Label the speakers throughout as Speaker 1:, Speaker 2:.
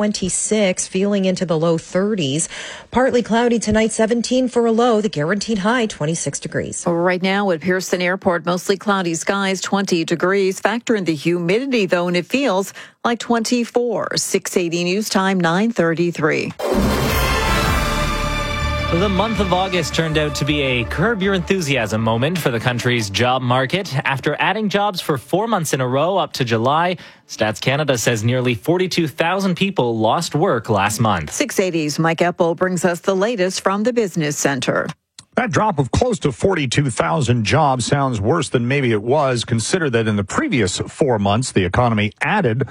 Speaker 1: 26, feeling into the low 30s. Partly cloudy tonight, 17 for a low. The guaranteed high, 26 degrees.
Speaker 2: Right now at Pearson Airport, mostly cloudy skies, 20 degrees. Factor in the humidity, though, and it feels like 24. 680 News Time, 9:33.
Speaker 3: The month of August turned out to be a curb your enthusiasm moment for the country's job market. After adding jobs for 4 months in a row up to July, Stats Canada says nearly 42,000 people lost work last month.
Speaker 2: 680's Mike Eppel brings us the latest from the Business Center.
Speaker 4: That drop of close to 42,000 jobs sounds worse than maybe it was. Consider that in the previous 4 months, the economy added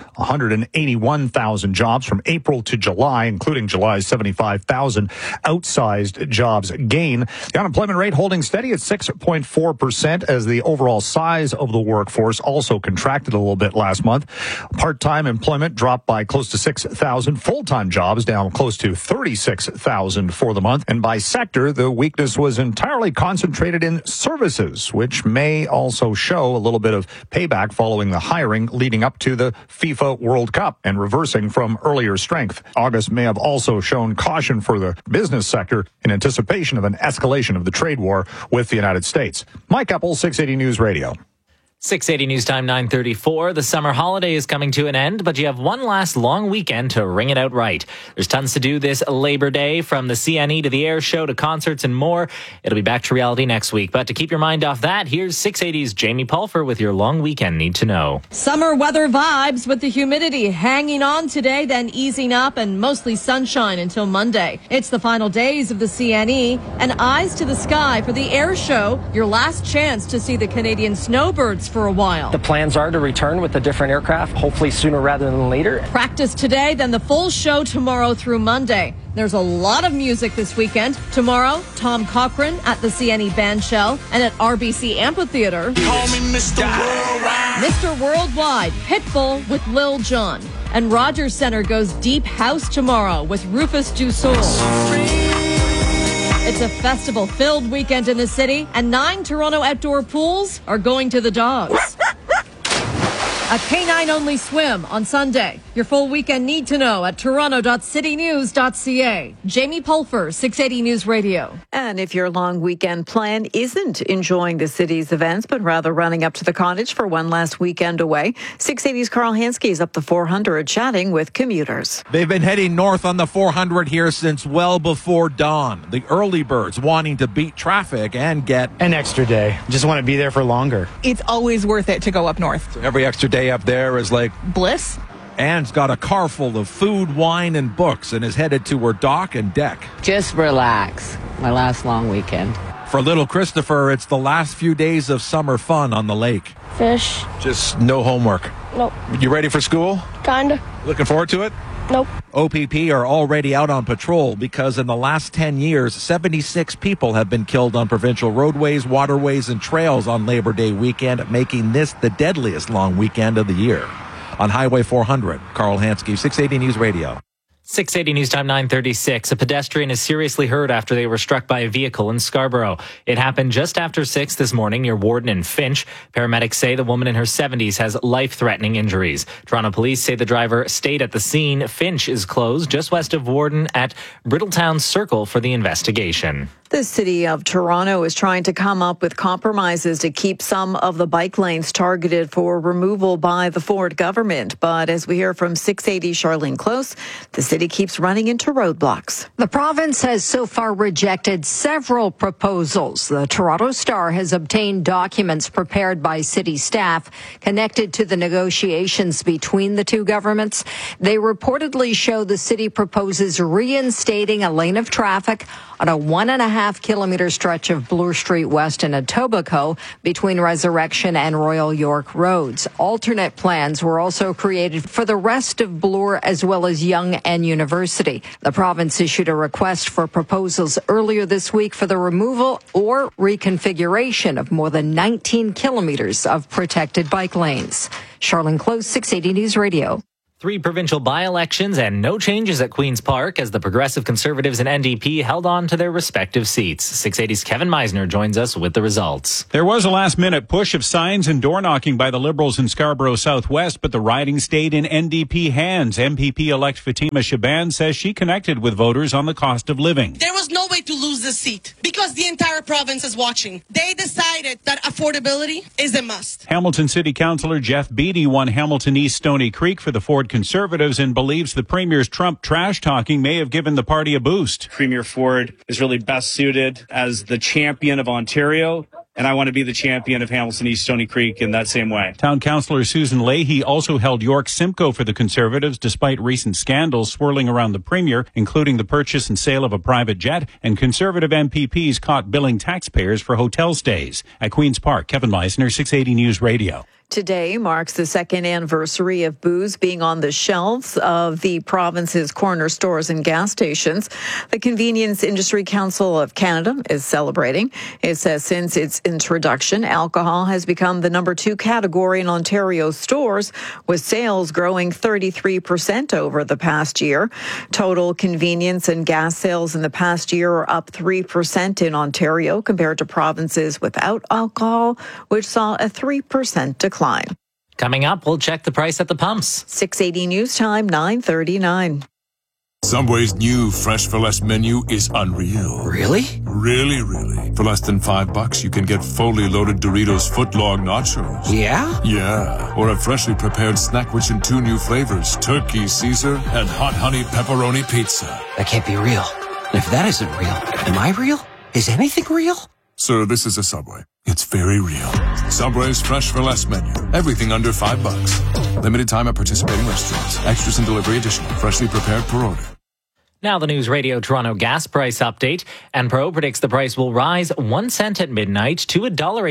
Speaker 4: 181,000 jobs from April to July, including July's 75,000 outsized jobs gain. The unemployment rate holding steady at 6.4% as the overall size of the workforce also contracted a little bit last month. Part-time employment dropped by close to 6,000. Full-time jobs down close to 36,000 for the month. And by sector, the weakness was entirely concentrated in services, which may also show a little bit of payback following the hiring leading up to the FIFA World Cup and reversing from earlier strength. August may have also shown caution for the business sector in anticipation of an escalation of the trade war with the United States. Mike Eppel, 680 News Radio.
Speaker 3: 680 News Time, 9:34. The summer holiday is coming to an end, but you have one last long weekend to ring it out right. There's tons to do this Labor Day, from the CNE to the air show to concerts and more. It'll be back to reality next week. But to keep your mind off that, here's 680's Jamie Pulfer with your long weekend need to know.
Speaker 5: Summer weather vibes with the humidity hanging on today, then easing up, and mostly sunshine until Monday. It's the final days of the CNE, and eyes to the sky for the air show, your last chance to see the Canadian snowbirds for a while.
Speaker 6: The plans are to return with a different aircraft, hopefully sooner rather than later.
Speaker 5: Practice today, then the full show tomorrow through Monday. There's a lot of music this weekend. Tomorrow, Tom Cochrane at the CNE Bandshell and at RBC Amphitheater.
Speaker 7: Call me Mr. Worldwide.
Speaker 5: Mr. Worldwide, Pitbull with Lil Jon. And Rogers Center goes deep house tomorrow with Rufus Du Sol. It's a festival-filled weekend in the city, and 9 Toronto outdoor pools are going to the dogs. A canine-only swim on Sunday. Your full weekend need to know at toronto.citynews.ca. Jamie Pulfer, 680 News Radio.
Speaker 2: And if your long weekend plan isn't enjoying the city's events, but rather running up to the cottage for one last weekend away, 680's Carl Hansky is up the 400 chatting with commuters.
Speaker 8: They've been heading north on the 400 here since well before dawn. The early birds wanting to beat traffic and get
Speaker 9: an extra day. Just want to be there for longer.
Speaker 10: It's always worth it to go up north.
Speaker 8: Every extra day up there is like
Speaker 10: bliss.
Speaker 8: Anne's got a car full of food, wine, and books and is headed to her dock and deck.
Speaker 11: Just relax. My last long weekend.
Speaker 8: For little Christopher, it's the last few days of summer fun on the lake.
Speaker 12: Fish.
Speaker 8: Just no homework.
Speaker 12: Nope.
Speaker 8: You ready for school?
Speaker 12: Kinda.
Speaker 8: Looking forward to it?
Speaker 12: Nope.
Speaker 8: OPP are already out on patrol because in the last 10 years, 76 people have been killed on provincial roadways, waterways, and trails on Labor Day weekend, making this the deadliest long weekend of the year. On Highway 400, Carl Hansky, 680 News Radio.
Speaker 3: 680 News Time, 9:36. A pedestrian is seriously hurt after they were struck by a vehicle in Scarborough. It happened just after 6 this morning near Warden and Finch. Paramedics say the woman in her 70s has life-threatening injuries. Toronto police say the driver stayed at the scene. Finch is closed just west of Warden at Brittletown Circle for the investigation.
Speaker 2: The City of Toronto is trying to come up with compromises to keep some of the bike lanes targeted for removal by the Ford government. But as we hear from 680 Charlene Close, the city keeps running into roadblocks.
Speaker 13: The province has so far rejected several proposals. The Toronto Star has obtained documents prepared by city staff connected to the negotiations between the two governments. They reportedly show the city proposes reinstating a lane of traffic on a 1.5-kilometer stretch of Bloor Street West in Etobicoke between Resurrection and Royal York Roads. Alternate plans were also created for the rest of Bloor as well as Yonge and University. The province issued a request for proposals earlier this week for the removal or reconfiguration of more than 19 kilometers of protected bike lanes. Charlene Close, 680 News Radio.
Speaker 3: 3 provincial by-elections and no changes at Queen's Park as the Progressive Conservatives and NDP held on to their respective seats. 680's Kevin Meisner joins us with the results.
Speaker 12: There was a last-minute push of signs and door-knocking by the Liberals in Scarborough Southwest, but the riding stayed in NDP hands. MPP-elect Fatima Shaban says she connected with voters on the cost of living.
Speaker 14: There was no way to lose the seat because the entire province is watching. They decided that affordability is a must.
Speaker 12: Hamilton City Councillor Jeff Beattie won Hamilton East Stony Creek for the Ford Conservatives and believes the Premier's Trump trash-talking may have given the party a boost.
Speaker 9: Premier Ford is really best suited as the champion of Ontario, and I want to be the champion of Hamilton East Stony Creek in that same way.
Speaker 12: Town Councillor Susan Leahy also held York Simcoe for the Conservatives despite recent scandals swirling around the Premier, including the purchase and sale of a private jet, and Conservative MPPs caught billing taxpayers for hotel stays. At Queen's Park, Kevin Meisner, 680 News Radio.
Speaker 2: Today marks the second anniversary of booze being on the shelves of the province's corner stores and gas stations. The Convenience Industry Council of Canada is celebrating. It says since its introduction, alcohol has become the number 2 category in Ontario stores, with sales growing 33% over the past year. Total convenience and gas sales in the past year are up 3% in Ontario compared to provinces without alcohol, which saw a 3% decline.
Speaker 3: Coming up, we'll check the price at the pumps.
Speaker 2: 680 News Time, 9:39.
Speaker 7: Subway's new Fresh for Less menu is unreal.
Speaker 15: Really?
Speaker 7: Really. For less than $5, you can get fully loaded Doritos footlong nachos.
Speaker 15: Yeah?
Speaker 7: Yeah. Or a freshly prepared snack rich in 2 new flavors, Turkey Caesar and Hot Honey Pepperoni Pizza.
Speaker 15: That can't be real. If that isn't real, am I real? Is anything real?
Speaker 7: Sir, this is a Subway. It's very real. Subway's Fresh for Less menu. Everything under $5. Limited time at participating restaurants. Extras and delivery additional. Freshly prepared per order.
Speaker 3: Now the News Radio Toronto gas price update. Enpro predicts the price will rise 1 cent at midnight to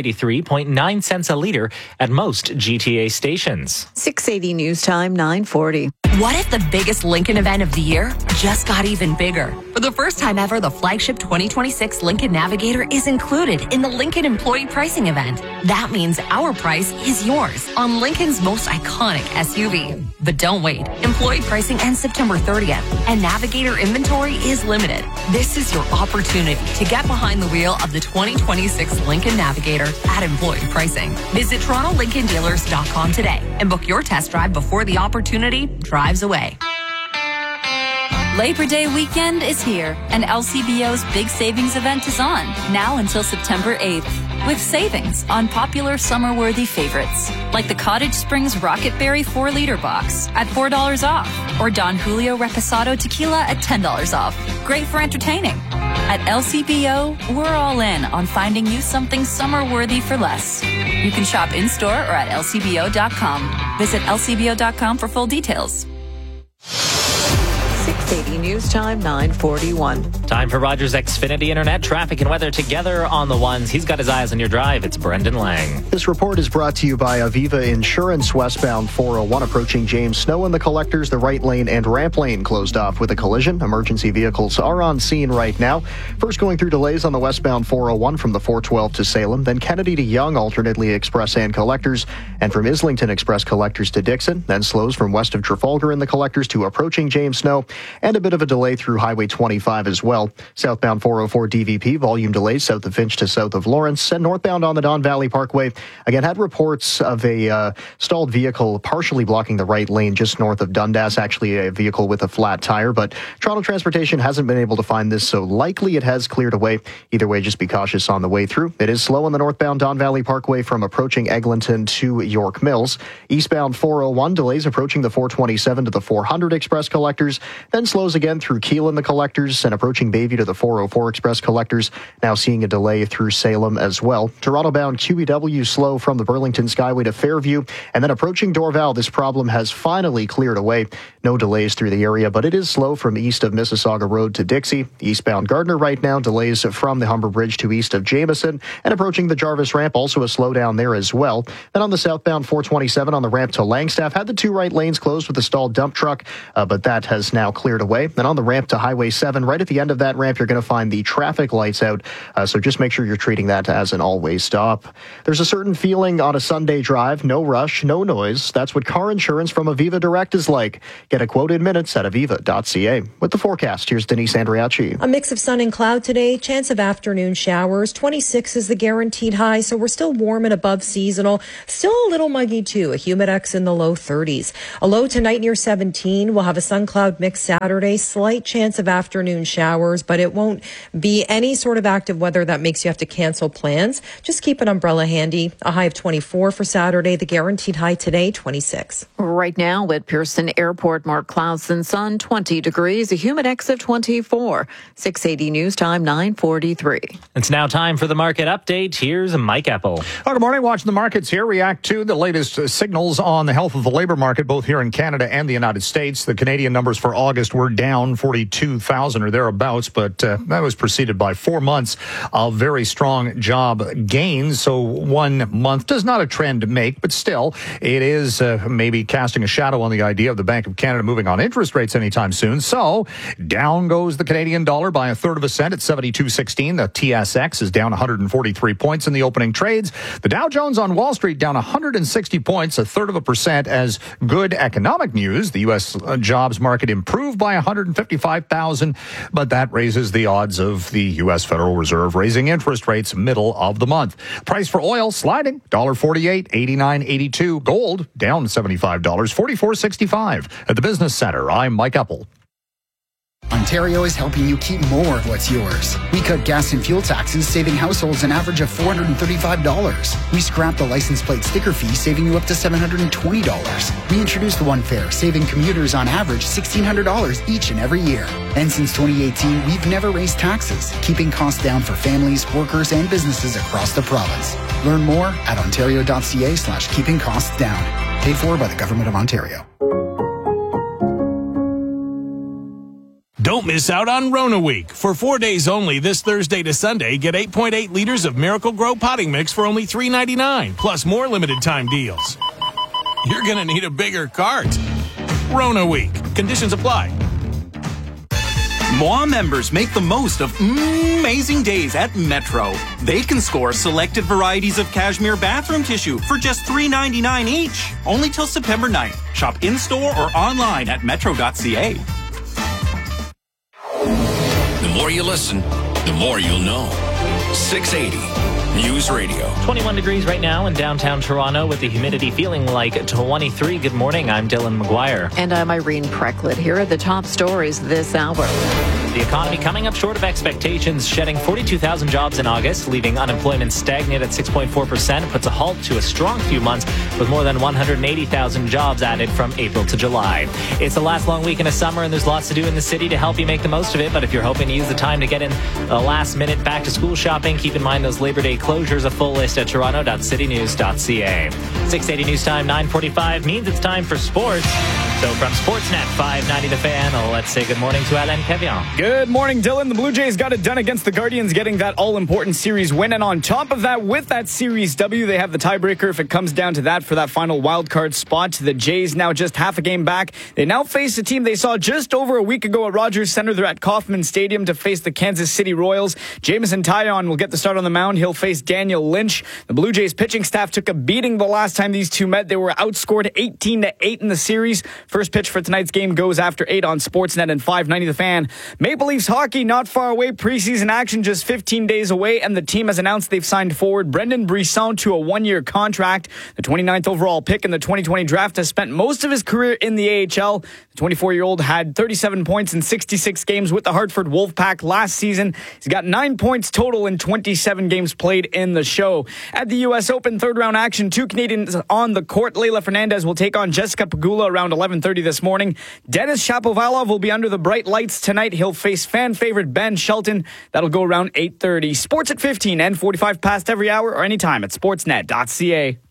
Speaker 3: $1.83.9 cents a litre at most GTA stations.
Speaker 2: 680 News Time, 9:40.
Speaker 16: What if the biggest Lincoln event of the year just got even bigger? For the first time ever, the flagship 2026 Lincoln Navigator is included in the Lincoln Employee Pricing Event. That means our price is yours on Lincoln's most iconic SUV. But don't wait. Employee pricing ends September 30th, and Navigator inventory is limited. This is your opportunity to get behind the wheel of the 2026 Lincoln Navigator at employee pricing. Visit TorontoLincolnDealers.com today and book your test drive before the opportunity drives away.
Speaker 17: Labor Day weekend is here, and LCBO's big savings event is on, now until September 8th. With savings on popular summer-worthy favorites, like the Cottage Springs Rocket Berry 4-liter box at $4 off, or Don Julio Reposado Tequila at $10 off. Great for entertaining. At LCBO, we're all in on finding you something summer-worthy for less. You can shop in-store or at LCBO.com. Visit LCBO.com for full details.
Speaker 2: 680 News Time, 9:41.
Speaker 3: Time for Rogers Xfinity Internet traffic and weather together on the ones. He's got his eyes on your drive. It's Brendan Lang.
Speaker 18: This report is brought to you by Aviva Insurance. Westbound 401 approaching James Snow in the collectors. The right lane and ramp lane closed off with a collision. Emergency vehicles are on scene right now. First going through delays on the westbound 401 from the 412 to Salem, then Kennedy to Yonge, alternately express and collectors, and from Islington express collectors to Dixon, then slows from west of Trafalgar in the collectors to approaching James Snow, and a bit of a delay through Highway 25 as well. Southbound 404 DVP, volume delays south of Finch to south of Lawrence, and northbound on the Don Valley Parkway. Again, had reports of a stalled vehicle partially blocking the right lane just north of Dundas, actually a vehicle with a flat tire, but Toronto Transportation hasn't been able to find this, so likely it has cleared away. Either way, just be cautious on the way through. It is slow on the northbound Don Valley Parkway from approaching Eglinton to York Mills. Eastbound 401 delays approaching the 427 to the 400 express collectors, then slows again through Keelan the collectors and approaching Bayview to the 404 express collectors. Now seeing a delay through Salem as well. Toronto bound QEW slow from the Burlington Skyway to Fairview, and then approaching Dorval. This problem has finally cleared away. No delays through the area, but it is slow from east of Mississauga Road to Dixie. Eastbound Gardner right now, delays from the Humber Bridge to east of Jameson, and approaching the Jarvis ramp, also a slowdown there as well. Then on the southbound 427 on the ramp to Langstaff, had the two right lanes closed with a stalled dump truck, but that has now cleared away. Then on the ramp to Highway 7, right at the end of that ramp, you're going to find the traffic lights out, so just make sure you're treating that as an all-way stop. There's a certain feeling on a Sunday drive, no rush, no noise. That's what car insurance from Aviva Direct is like. Get a quote in minutes at aviva.ca. With the forecast, here's Denise Andriachi.
Speaker 1: A mix of sun and cloud today, chance of afternoon showers. 26 is the guaranteed high, so we're still warm and above seasonal. Still a little muggy too, a humidex in the low 30s. A low tonight near 17. We'll have a sun-cloud mix Saturday, slight chance of afternoon showers, but it won't be any sort of active weather that makes you have to cancel plans. Just keep an umbrella handy. A high of 24 for Saturday, the guaranteed high today, 26.
Speaker 2: Right now at Pearson Airport, mark clouds and sun, 20 degrees, a humidex of 24. 680 News Time, 9:43.
Speaker 3: It's now time for the market update. Here's Mike Apple.
Speaker 4: Oh, good morning. Watching the markets here. React to the latest signals on the health of the labor market, both here in Canada and the United States. The Canadian numbers for August were down 42,000 or thereabouts, but that was preceded by 4 months of very strong job gains. So 1 month does not a trend make, but still, it is maybe casting a shadow on the idea of the Bank of Canada moving on interest rates anytime soon. So down goes the Canadian dollar by 1/3 of a cent at 72.16. The TSX is down 143 points in the opening trades. The Dow Jones on Wall Street down 160 points, 1/3%, as good economic news. The U.S. jobs market improved by 155,000, but that raises the odds of the U.S. Federal Reserve raising interest rates middle of the month. Price for oil sliding, $1.48, 89.82. Gold down $75, 44.65. At the Business Center, I'm Mike Apple.
Speaker 19: Ontario is helping you keep more of what's yours. We cut gas and fuel taxes, saving households an average of $435. We scrapped the license plate sticker fee, saving you up to $720. We introduced One Fare, saving commuters on average $1,600 each and every year. And since 2018, we've never raised taxes, keeping costs down for families, workers, and businesses across the province. Learn more at ontario.ca/keeping costs down. Paid for by the Government of Ontario.
Speaker 20: Don't miss out on Rona Week. For 4 days only, this Thursday to Sunday, get 8.8 liters of Miracle Grow potting mix for only $3.99, plus more limited time deals. You're going to need a bigger cart. Rona Week. Conditions apply.
Speaker 21: Moi members make the most of amazing days at Metro. They can score selected varieties of cashmere bathroom tissue for just $3.99 each. Only till September 9th. Shop in-store or online at metro.ca.
Speaker 22: The more you listen, the more you'll know. 680 News Radio.
Speaker 3: 21 degrees right now in downtown Toronto with the humidity feeling like 23. Good morning. I'm Dylan McGuire.
Speaker 2: And I'm Irene Precklett. Here are the top stories this hour.
Speaker 3: The economy coming up short of expectations, shedding 42,000 jobs in August, leaving unemployment stagnant at 6.4%, puts a halt to a strong few months with more than 180,000 jobs added from April to July. It's the last long weekend of summer, and there's lots to do in the city to help you make the most of it. But if you're hoping to use the time to get in the last minute back to school shopping, keep in mind those Labor Day closures. A full list at toronto.citynews.ca. 680 News Time, 9:45 means it's time for sports. So from Sportsnet 590 The Fan, let's say good morning to Alain Cavian.
Speaker 23: Good morning, Dylan. The Blue Jays got it done against the Guardians, getting that all-important series win. And on top of that, with that series W, they have the tiebreaker if it comes down to that for that final wildcard spot. The Jays now just half a game back. They now face a team they saw just over a week ago at Rogers Center. They're at Kauffman Stadium to face the Kansas City Royals. Jameson Taillon will get the start on the mound. He'll face Daniel Lynch. The Blue Jays pitching staff took a beating the last time these two met. They were outscored 18-8 in the series. First pitch for tonight's game goes after 8 on Sportsnet and 590 The Fan. Maple Leafs hockey not far away. Preseason action just 15 days away, and the team has announced they've signed forward Brendan Brisson to a 1-year contract. The 29th overall pick in the 2020 draft has spent most of his career in the AHL. The 24-year-old had 37 points in 66 games with the Hartford Wolfpack last season. He's got 9 points total in 27 games played in the show. At the U.S. Open third-round action, 2 Canadians on the court. Leila Fernandez will take on Jessica Pegula around 11:30 this morning. Denis Shapovalov will be under the bright lights tonight. He'll face fan-favorite Ben Shelton. That'll go around 8:30. Sports at 15 and 45 past every hour or anytime at sportsnet.ca.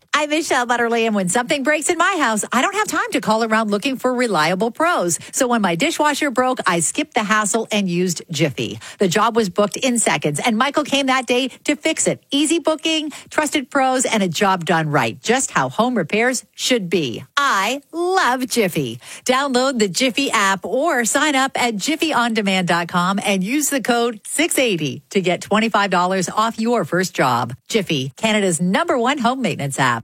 Speaker 5: I'm Michelle Butterly, and when something breaks in my house, I don't have time to call around looking for reliable pros. So when my dishwasher broke, I skipped the hassle and used Jiffy. The job was booked in seconds, and Michael came that day to fix it. Easy booking, trusted pros, and a job done right. Just how home repairs should be. I love Jiffy. Download the Jiffy app or sign up at jiffyondemand.com and use the code 680 to get $25 off your first job. Jiffy, Canada's #1 home maintenance app.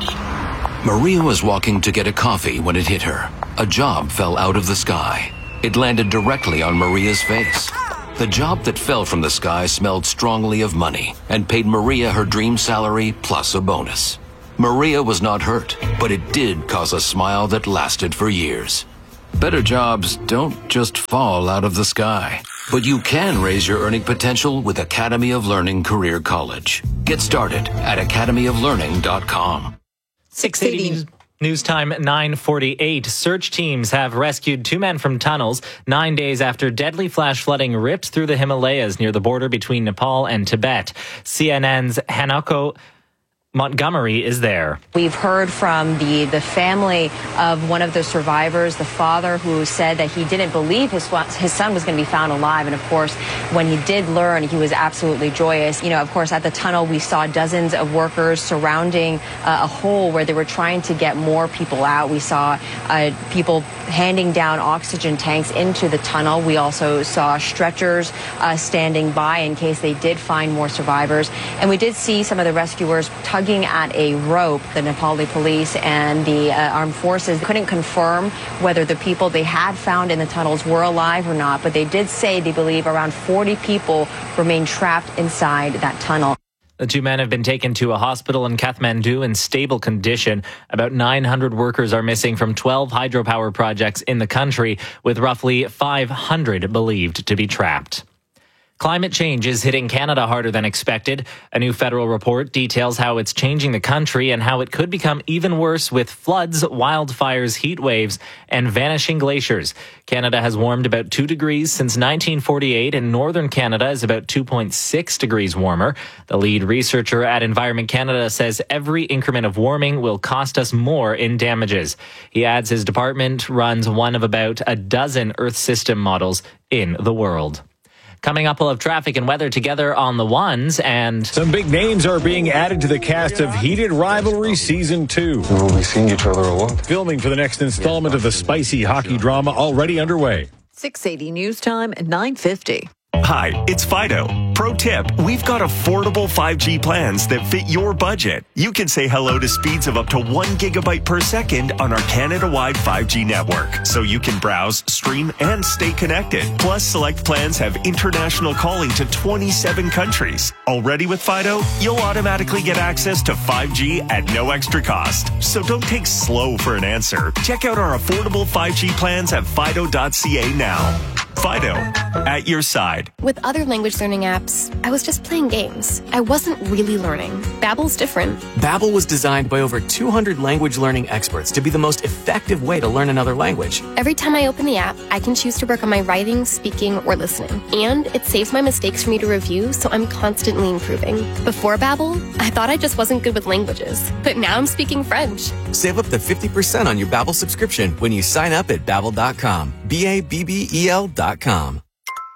Speaker 22: Maria was walking to get a coffee when it hit her. A job fell out of the sky. It landed directly on Maria's face. The job that fell from the sky smelled strongly of money and paid Maria her dream salary plus a bonus. Maria was not hurt, but it did cause a smile that lasted for years. Better jobs don't just fall out of the sky, but you can raise your earning potential with Academy of Learning Career College. Get started at academyoflearning.com.
Speaker 3: 680 News time 9:48. Search teams have rescued 2 men from tunnels 9 days after deadly flash flooding ripped through the Himalayas near the border between Nepal and Tibet. CNN's Hanako Montgomery is there.
Speaker 6: We've heard from the family of one of the survivors, the father who said that he didn't believe his son was going to be found alive. And of course, when he did learn, he was absolutely joyous. You know, of course, at the tunnel, we saw dozens of workers surrounding a hole where they were trying to get more people out. We saw people handing down oxygen tanks into the tunnel. We also saw stretchers standing by in case they did find more survivors. And we did see some of the rescuers tugging at a rope. The Nepali police and the armed forces couldn't confirm whether the people they had found in the tunnels were alive or not, but they did say they believe around 40 people remain trapped inside that tunnel.
Speaker 3: The 2 men have been taken to a hospital in Kathmandu in stable condition. About 900 workers are missing from 12 hydropower projects in the country, with roughly 500 believed to be trapped. Climate change is hitting Canada harder than expected. A new federal report details how it's changing the country and how it could become even worse with floods, wildfires, heat waves, and vanishing glaciers. Canada has warmed about 2 degrees since 1948, and northern Canada is about 2.6 degrees warmer. The lead researcher at Environment Canada says every increment of warming will cost us more in damages. He adds his department runs one of about a dozen Earth system models in the world. Coming up, we'll have traffic and weather together on the ones, and
Speaker 10: some big names are being added to the cast of Heated Rivalry Season 2.
Speaker 24: Will we seeing each other a lot?
Speaker 10: Filming for the next installment of the spicy hockey drama already underway.
Speaker 2: 680 News Time at 9:50.
Speaker 25: Hi, it's Fido. Pro tip, we've got affordable 5G plans that fit your budget. You can say hello to speeds of up to 1 gigabyte per second on our Canada-wide 5G network, so you can browse, stream, and stay connected. Plus, select plans have international calling to 27 countries. Already with Fido, you'll automatically get access to 5G at no extra cost. So don't take slow for an answer. Check out our affordable 5G plans at fido.ca now. Fido, at your side.
Speaker 26: With other language learning apps, I was just playing games. I wasn't really learning. Babbel's different.
Speaker 27: Babbel was designed by over 200 language learning experts to be the most effective way to learn another language.
Speaker 26: Every time I open the app, I can choose to work on my writing, speaking, or listening. And it saves my mistakes for me to review, so I'm constantly improving. Before Babbel, I thought I just wasn't good with languages. But now I'm speaking French.
Speaker 27: Save up to 50% on your Babbel subscription when you sign up at Babbel.com. BABBEL.com.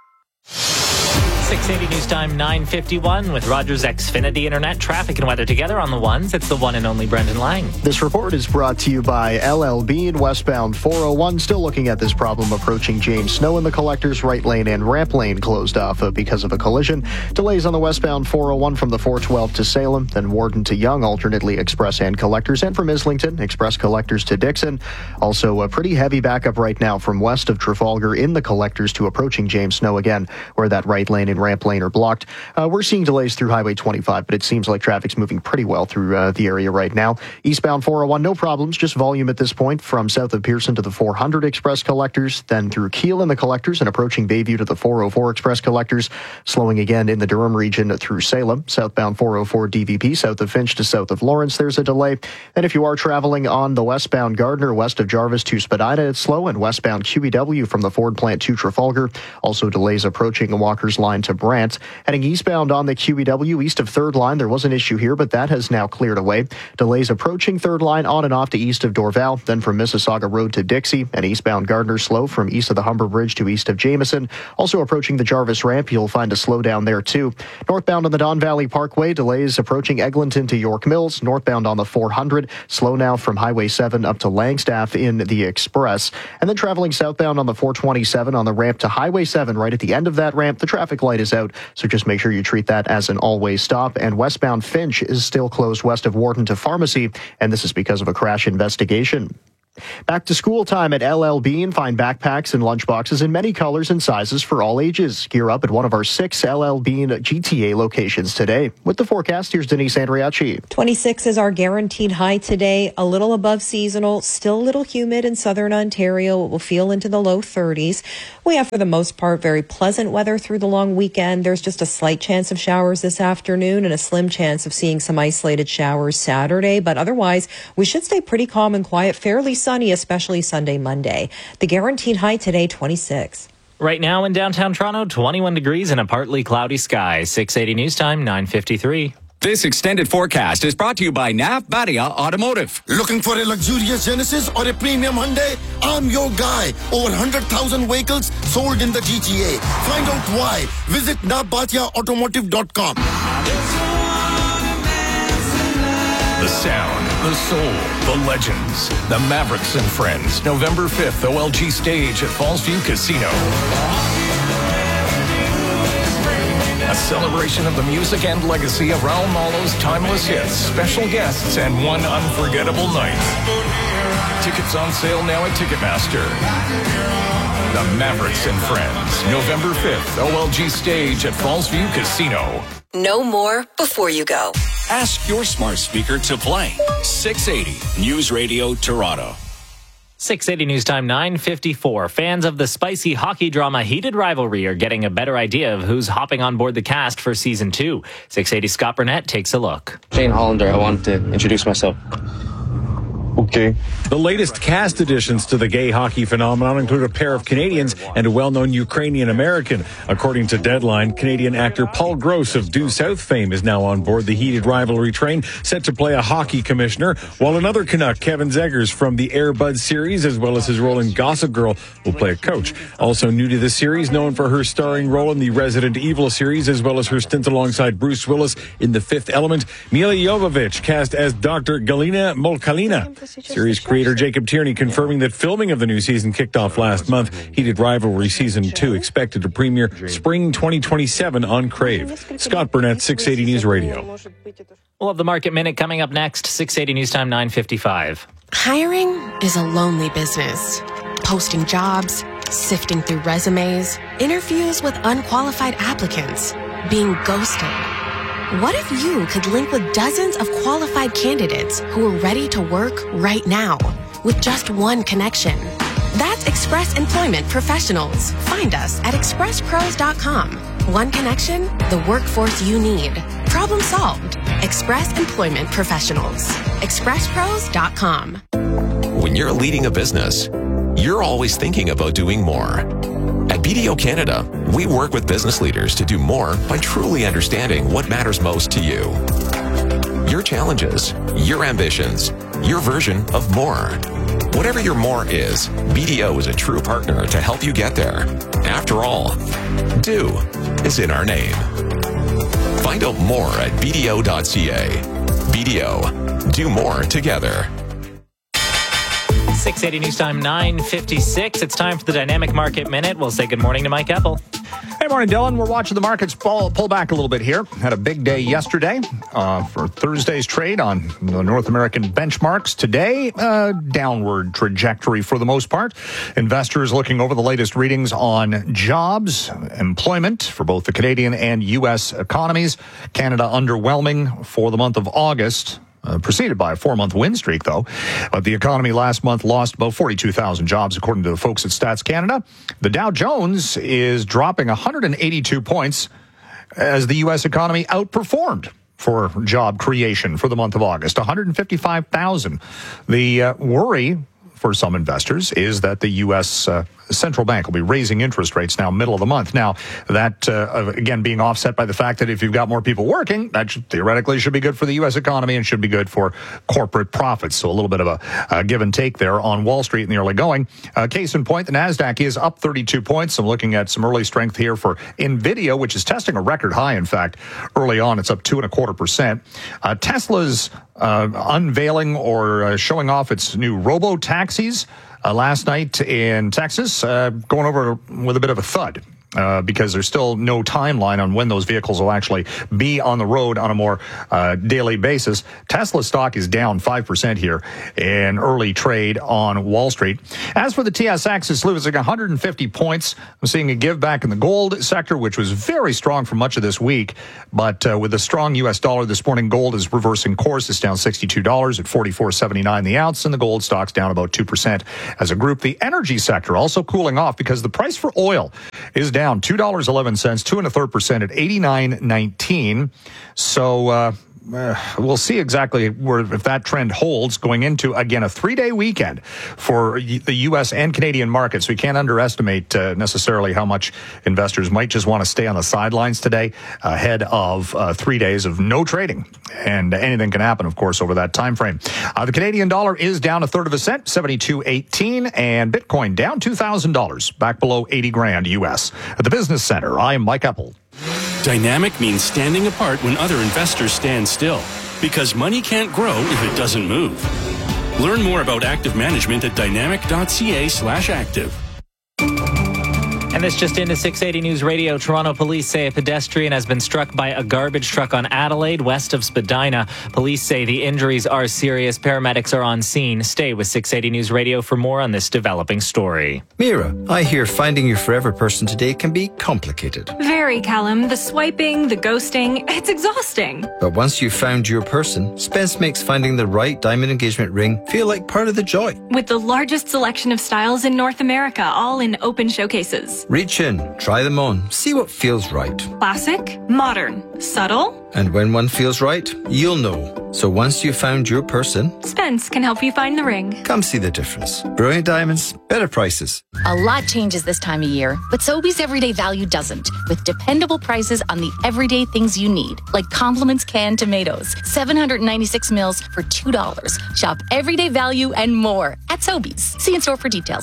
Speaker 3: 680 News Time 9:51 with Rogers Xfinity Internet. Traffic and weather together on the ones. It's the one and only Brendan Lang.
Speaker 18: This report is brought to you by LLB in westbound 401. Still looking at this problem approaching James Snow in the collectors. Right lane and ramp lane closed off because of a collision. Delays on the westbound 401 from the 412 to Salem, then Warden to Young, alternately express and collectors, and from Islington, express collectors to Dixon. Also a pretty heavy backup right now from west of Trafalgar in the collectors to approaching James Snow again, where that right lane and ramp lane are blocked. We're seeing delays through Highway 25, but it seems like traffic's moving pretty well through the area right now. Eastbound 401, no problems, just volume at this point from south of Pearson to the 400 express collectors, then through Kiel in the collectors and approaching Bayview to the 404 express collectors, slowing again in the Durham region through Salem. Southbound 404 DVP, south of Finch to south of Lawrence, there's a delay. And if you are traveling on the westbound Gardner, west of Jarvis to Spadina, it's slow, and westbound QEW from the Ford plant to Trafalgar, also delays approaching Walker's line to to Brant. Heading eastbound on the QEW east of 3rd Line, there was an issue here, but that has now cleared away. Delays approaching 3rd Line on and off to east of Dorval, then from Mississauga Road to Dixie, and eastbound Gardner slow from east of the Humber Bridge to east of Jameson. Also approaching the Jarvis Ramp, you'll find a slowdown there too. Northbound on the Don Valley Parkway, delays approaching Eglinton to York Mills. Northbound on the 400, slow now from Highway 7 up to Langstaff in the Express. And then traveling southbound on the 427 on the ramp to Highway 7, right at the end of that ramp, the traffic light is out, so just make sure you treat that as an all-way stop. And westbound Finch is still closed west of Wharton to Pharmacy, and this is because of a crash investigation. Back to school time at LL Bean. Find backpacks and lunchboxes in many colors and sizes for all ages. Gear up at one of our 6 LL Bean GTA locations today. With the forecast, here's Denise Andriacci.
Speaker 1: 26 is our guaranteed high today, a little above seasonal, still a little humid in southern Ontario. It will feel into the low 30s. We have, for the most part, very pleasant weather through the long weekend. There's just a slight chance of showers this afternoon and a slim chance of seeing some isolated showers Saturday. But otherwise, we should stay pretty calm and quiet, fairly sunny, especially Sunday, Monday. The guaranteed high today, 26.
Speaker 3: Right now in downtown Toronto, 21 degrees and a partly cloudy sky. 680 News Time, 9:53.
Speaker 8: This extended forecast is brought to you by Nav Badia Automotive.
Speaker 9: Looking for a luxurious Genesis or a premium Hyundai? I'm your guy. Over 100,000 vehicles sold in the GTA. Find out why. Visit navbatiaautomotive.com.
Speaker 25: The sound, the soul, the legends, the Mavericks and Friends. November 5th, OLG Stage at Fallsview Casino. A celebration of the music and legacy of Raul Malo's timeless hits, special guests, and one unforgettable night. Tickets on sale now at Ticketmaster. The Mavericks and Friends, November 5th, OLG Stage at Fallsview Casino.
Speaker 11: Know more before you go.
Speaker 25: Ask your smart speaker to play 680 News Radio Toronto.
Speaker 3: 680 News Time, 9:54. Fans of the spicy hockey drama Heated Rivalry are getting a better idea of who's hopping on board the cast for Season 2. 680 Scott Burnett takes a look.
Speaker 12: Jane Hollander, I wanted to introduce myself.
Speaker 10: Okay. The latest cast additions to the gay hockey phenomenon include a pair of Canadians and a well-known Ukrainian American. According to Deadline, Canadian actor Paul Gross of Due South fame is now on board the Heated Rivalry train, set to play a hockey commissioner, while another Canuck, Kevin Zegers from the Air Bud series, as well as his role in Gossip Girl, will play a coach. Also new to the series, known for her starring role in the Resident Evil series, as well as her stint alongside Bruce Willis in The Fifth Element, Mila Jovovich, cast as Dr. Galina Molkalina. Series creator Jacob Tierney confirming that filming of the new season kicked off last month. Heated Rivalry Season 2 expected to premiere spring 2027 on Crave. Scott Burnett, 680 News Radio.
Speaker 3: We'll have the Market Minute coming up next, 680 News Time, 9:55.
Speaker 16: Hiring is a lonely business. Posting jobs, sifting through resumes, interviews with unqualified applicants, being ghosted. What if you could link with dozens of qualified candidates who are ready to work right now with just one connection? That's Express Employment Professionals. Find us at expresspros.com. One connection, the workforce you need. Problem solved. Express Employment Professionals. expresspros.com.
Speaker 13: When you're leading a business, you're always thinking about doing more. At BDO Canada, we work with business leaders to do more by truly understanding what matters most to you. Your challenges, your ambitions, your version of more. Whatever your more is, BDO is a true partner to help you get there. After all, do is in our name. Find out more at BDO.ca. BDO, do more together.
Speaker 3: 680 News Time, 9:56. It's time for the Dynamic Market Minute. We'll say good morning to Mike Eppel.
Speaker 4: Hey, morning, Dylan. We're watching the markets pull back a little bit here. Had a big day yesterday for Thursday's trade on the North American benchmarks. Today, downward trajectory for the most part. Investors looking over the latest readings on jobs, employment for both the Canadian and U.S. economies. Canada underwhelming for the month of August. Preceded by a 4-month win streak, though. But the economy last month lost about 42,000 jobs, according to the folks at Stats Canada. The Dow Jones is dropping 182 points as the U.S. economy outperformed for job creation for the month of August, 155,000. The worry for some investors is that the U.S. central bank will be raising interest rates now middle of the month. Now, that, again, being offset by the fact that if you've got more people working, that theoretically should be good for the U.S. economy and should be good for corporate profits. So a little bit of a give and take there on Wall Street in the early going. Case in point, the NASDAQ is up 32 points. I'm looking at some early strength here for NVIDIA, which is testing a record high, in fact. Early on, it's up 2.25%. Tesla's unveiling or showing off its new robo-taxis last night in Texas, going over with a bit of a thud. Because there's still no timeline on when those vehicles will actually be on the road on a more daily basis. Tesla stock is down 5% here in early trade on Wall Street. As for the TSX, it's losing 150 points. I'm seeing a give back in the gold sector, which was very strong for much of this week. But with a strong U.S. dollar this morning, gold is reversing course. It's down $62 at $44.79 the ounce, and the gold stock's down about 2% as a group. The energy sector also cooling off because the price for oil is down $2.11, 2.25% at $89.19. So we'll see exactly if that trend holds going into, again, a 3-day weekend for the U.S. and Canadian markets. We can't underestimate necessarily how much investors might just want to stay on the sidelines today ahead of 3 days of no trading. And anything can happen, of course, over that time frame. The Canadian dollar is down 1/3 cent, 72.18, and Bitcoin down $2,000, back below 80 grand U.S. At the Business Center, I'm Mike Eppel.
Speaker 7: Dynamic means standing apart when other investors stand still, because money can't grow if it doesn't move. Learn more about active management at dynamic.ca/active.
Speaker 3: And this just into 680 News Radio. Toronto police say a pedestrian has been struck by a garbage truck on Adelaide, west of Spadina. Police say the injuries are serious. Paramedics are on scene. Stay with 680 News Radio for more on this developing story.
Speaker 14: Mira, I hear finding your forever person today can be complicated.
Speaker 15: Very, Callum. The swiping, the ghosting, it's exhausting.
Speaker 14: But once you've found your person, Spence makes finding the right diamond engagement ring feel like part of the joy.
Speaker 15: With the largest selection of styles in North America, all in open showcases.
Speaker 14: Reach in, try them on, see what feels right.
Speaker 15: Classic, modern, subtle.
Speaker 14: And when one feels right, you'll know. So once you've found your person,
Speaker 15: Spence can help you find the ring.
Speaker 14: Come see the difference. Brilliant diamonds, better prices.
Speaker 17: A lot changes this time of year, but Sobeys Everyday Value doesn't. With dependable prices on the everyday things you need, like Compliments canned tomatoes, 796 mils for $2. Shop Everyday Value and more at Sobeys. See in store for details.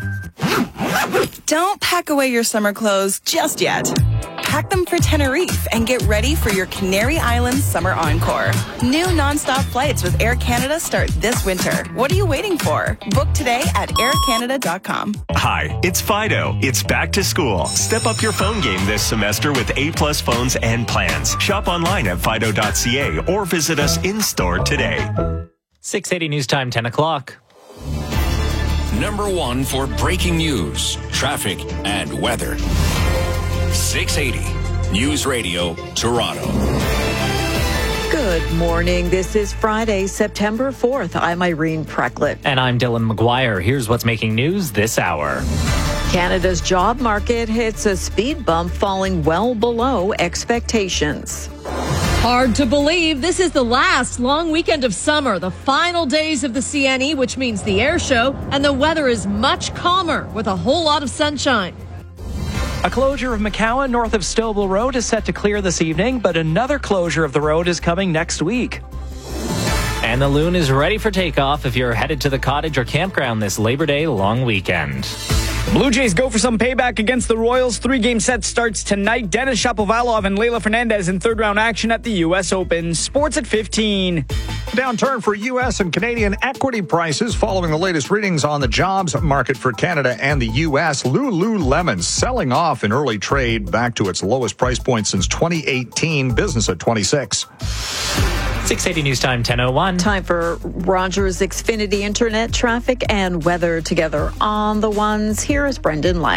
Speaker 19: Don't pack away your summer clothes just yet. Pack them for Tenerife and get ready for your Canary Islands Summer Encore. New nonstop flights with Air Canada start this winter. What are you waiting for? Book today at aircanada.com.
Speaker 25: Hi, it's Fido. It's back to school. Step up your phone game this semester with A-plus phones and plans. Shop online at fido.ca or visit us in-store today.
Speaker 3: 680 News Time, 10 o'clock.
Speaker 22: Number one for breaking news, traffic, and weather. 680 News Radio, Toronto.
Speaker 2: Good morning. This is Friday, September 4th. I'm Irene Precklett.
Speaker 3: And I'm Dylan McGuire. Here's what's making news this hour.
Speaker 2: Canada's job market hits a speed bump, falling well below expectations.
Speaker 20: Hard to believe this is the last long weekend of summer, the final days of the CNE, which means the air show, and the weather is much calmer with a whole lot of sunshine.
Speaker 24: A closure of McCowan north of Stouffville Road is set to clear this evening, but another closure of the road is coming next week.
Speaker 3: And the Loon is ready for takeoff if you're headed to the cottage or campground this Labor Day long weekend.
Speaker 23: Blue Jays go for some payback against the Royals. 3-game set starts tonight. Denis Shapovalov and Leylah Fernandez in third-round action at the U.S. Open. Sports at 15.
Speaker 4: Downturn for U.S. and Canadian equity prices following the latest readings on the jobs market for Canada and the U.S. Lululemon selling off in early trade back to its lowest price point since 2018. Business at 26.
Speaker 3: 680 News Time, 10:01.
Speaker 2: Time for Rogers Xfinity Internet traffic and weather together on the ones. Here is Brendan Lang.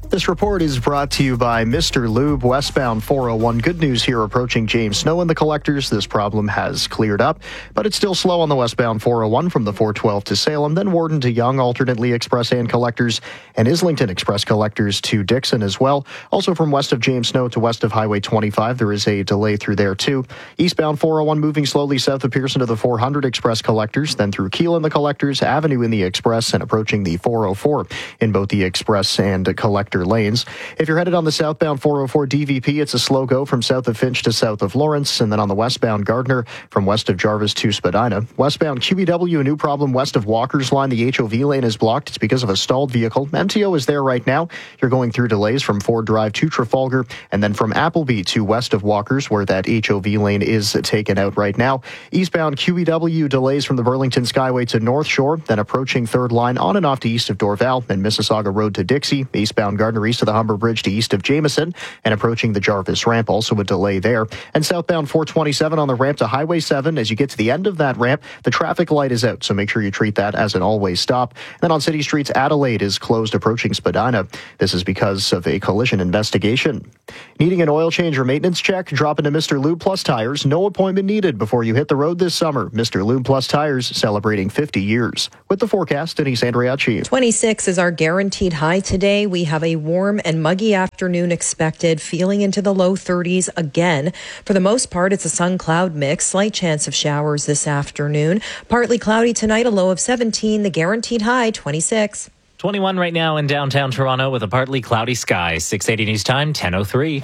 Speaker 1: This report is brought to you by Mr. Lube, westbound 401. Good news here approaching James Snow and the collectors. This problem has cleared up, but it's still slow on the westbound 401 from the 412 to Salem, then Warden to Young, alternately express and collectors, and Islington express collectors to Dixon as well. Also from west of James Snow to west of Highway 25, there is a delay through there too. Eastbound 401 moving slowly south of Pearson to the 400 express collectors, then through Keelan the collectors, Avenue in the express, and approaching the 404 in both the express and collector lanes. If you're headed on the southbound 404 DVP, it's a slow go from south of Finch to south of Lawrence, and then on the westbound Gardner from west of Jarvis to Spadina. Westbound QEW, a new problem west of Walker's Line. The HOV lane is blocked. It's because of a stalled vehicle. MTO is there right now. You're going through delays from Ford Drive to Trafalgar, and then from Appleby to west of Walker's, where that HOV lane is taken out right now. Eastbound QEW delays from the Burlington Skyway to North Shore, then approaching third line on and off to east of Dorval and Mississauga Road to Dixie. Eastbound Gardner east of the Humber Bridge to east of Jameson and approaching the Jarvis ramp, also a delay there. And southbound 427 on the ramp to Highway 7. As you get to the end of that ramp, the traffic light is out, so make sure you treat that as an always stop. And then on city streets, Adelaide is closed approaching Spadina. This is because of a collision investigation. Needing an oil change or maintenance check? Drop into Mr. Lube Plus Tires. No appointment needed before you hit the road this summer. Mr. Lube Plus Tires celebrating 50 years. With the forecast, Denise Andriacci.
Speaker 5: 26 is our guaranteed high today. We have a warm and muggy afternoon expected, feeling into the low 30s again. For the most part, it's a sun-cloud mix. Slight chance of showers this afternoon. Partly cloudy tonight, a low of 17. The guaranteed high, 26.
Speaker 3: 21 right now in downtown Toronto with a partly cloudy sky. 680 News Time, 10:03.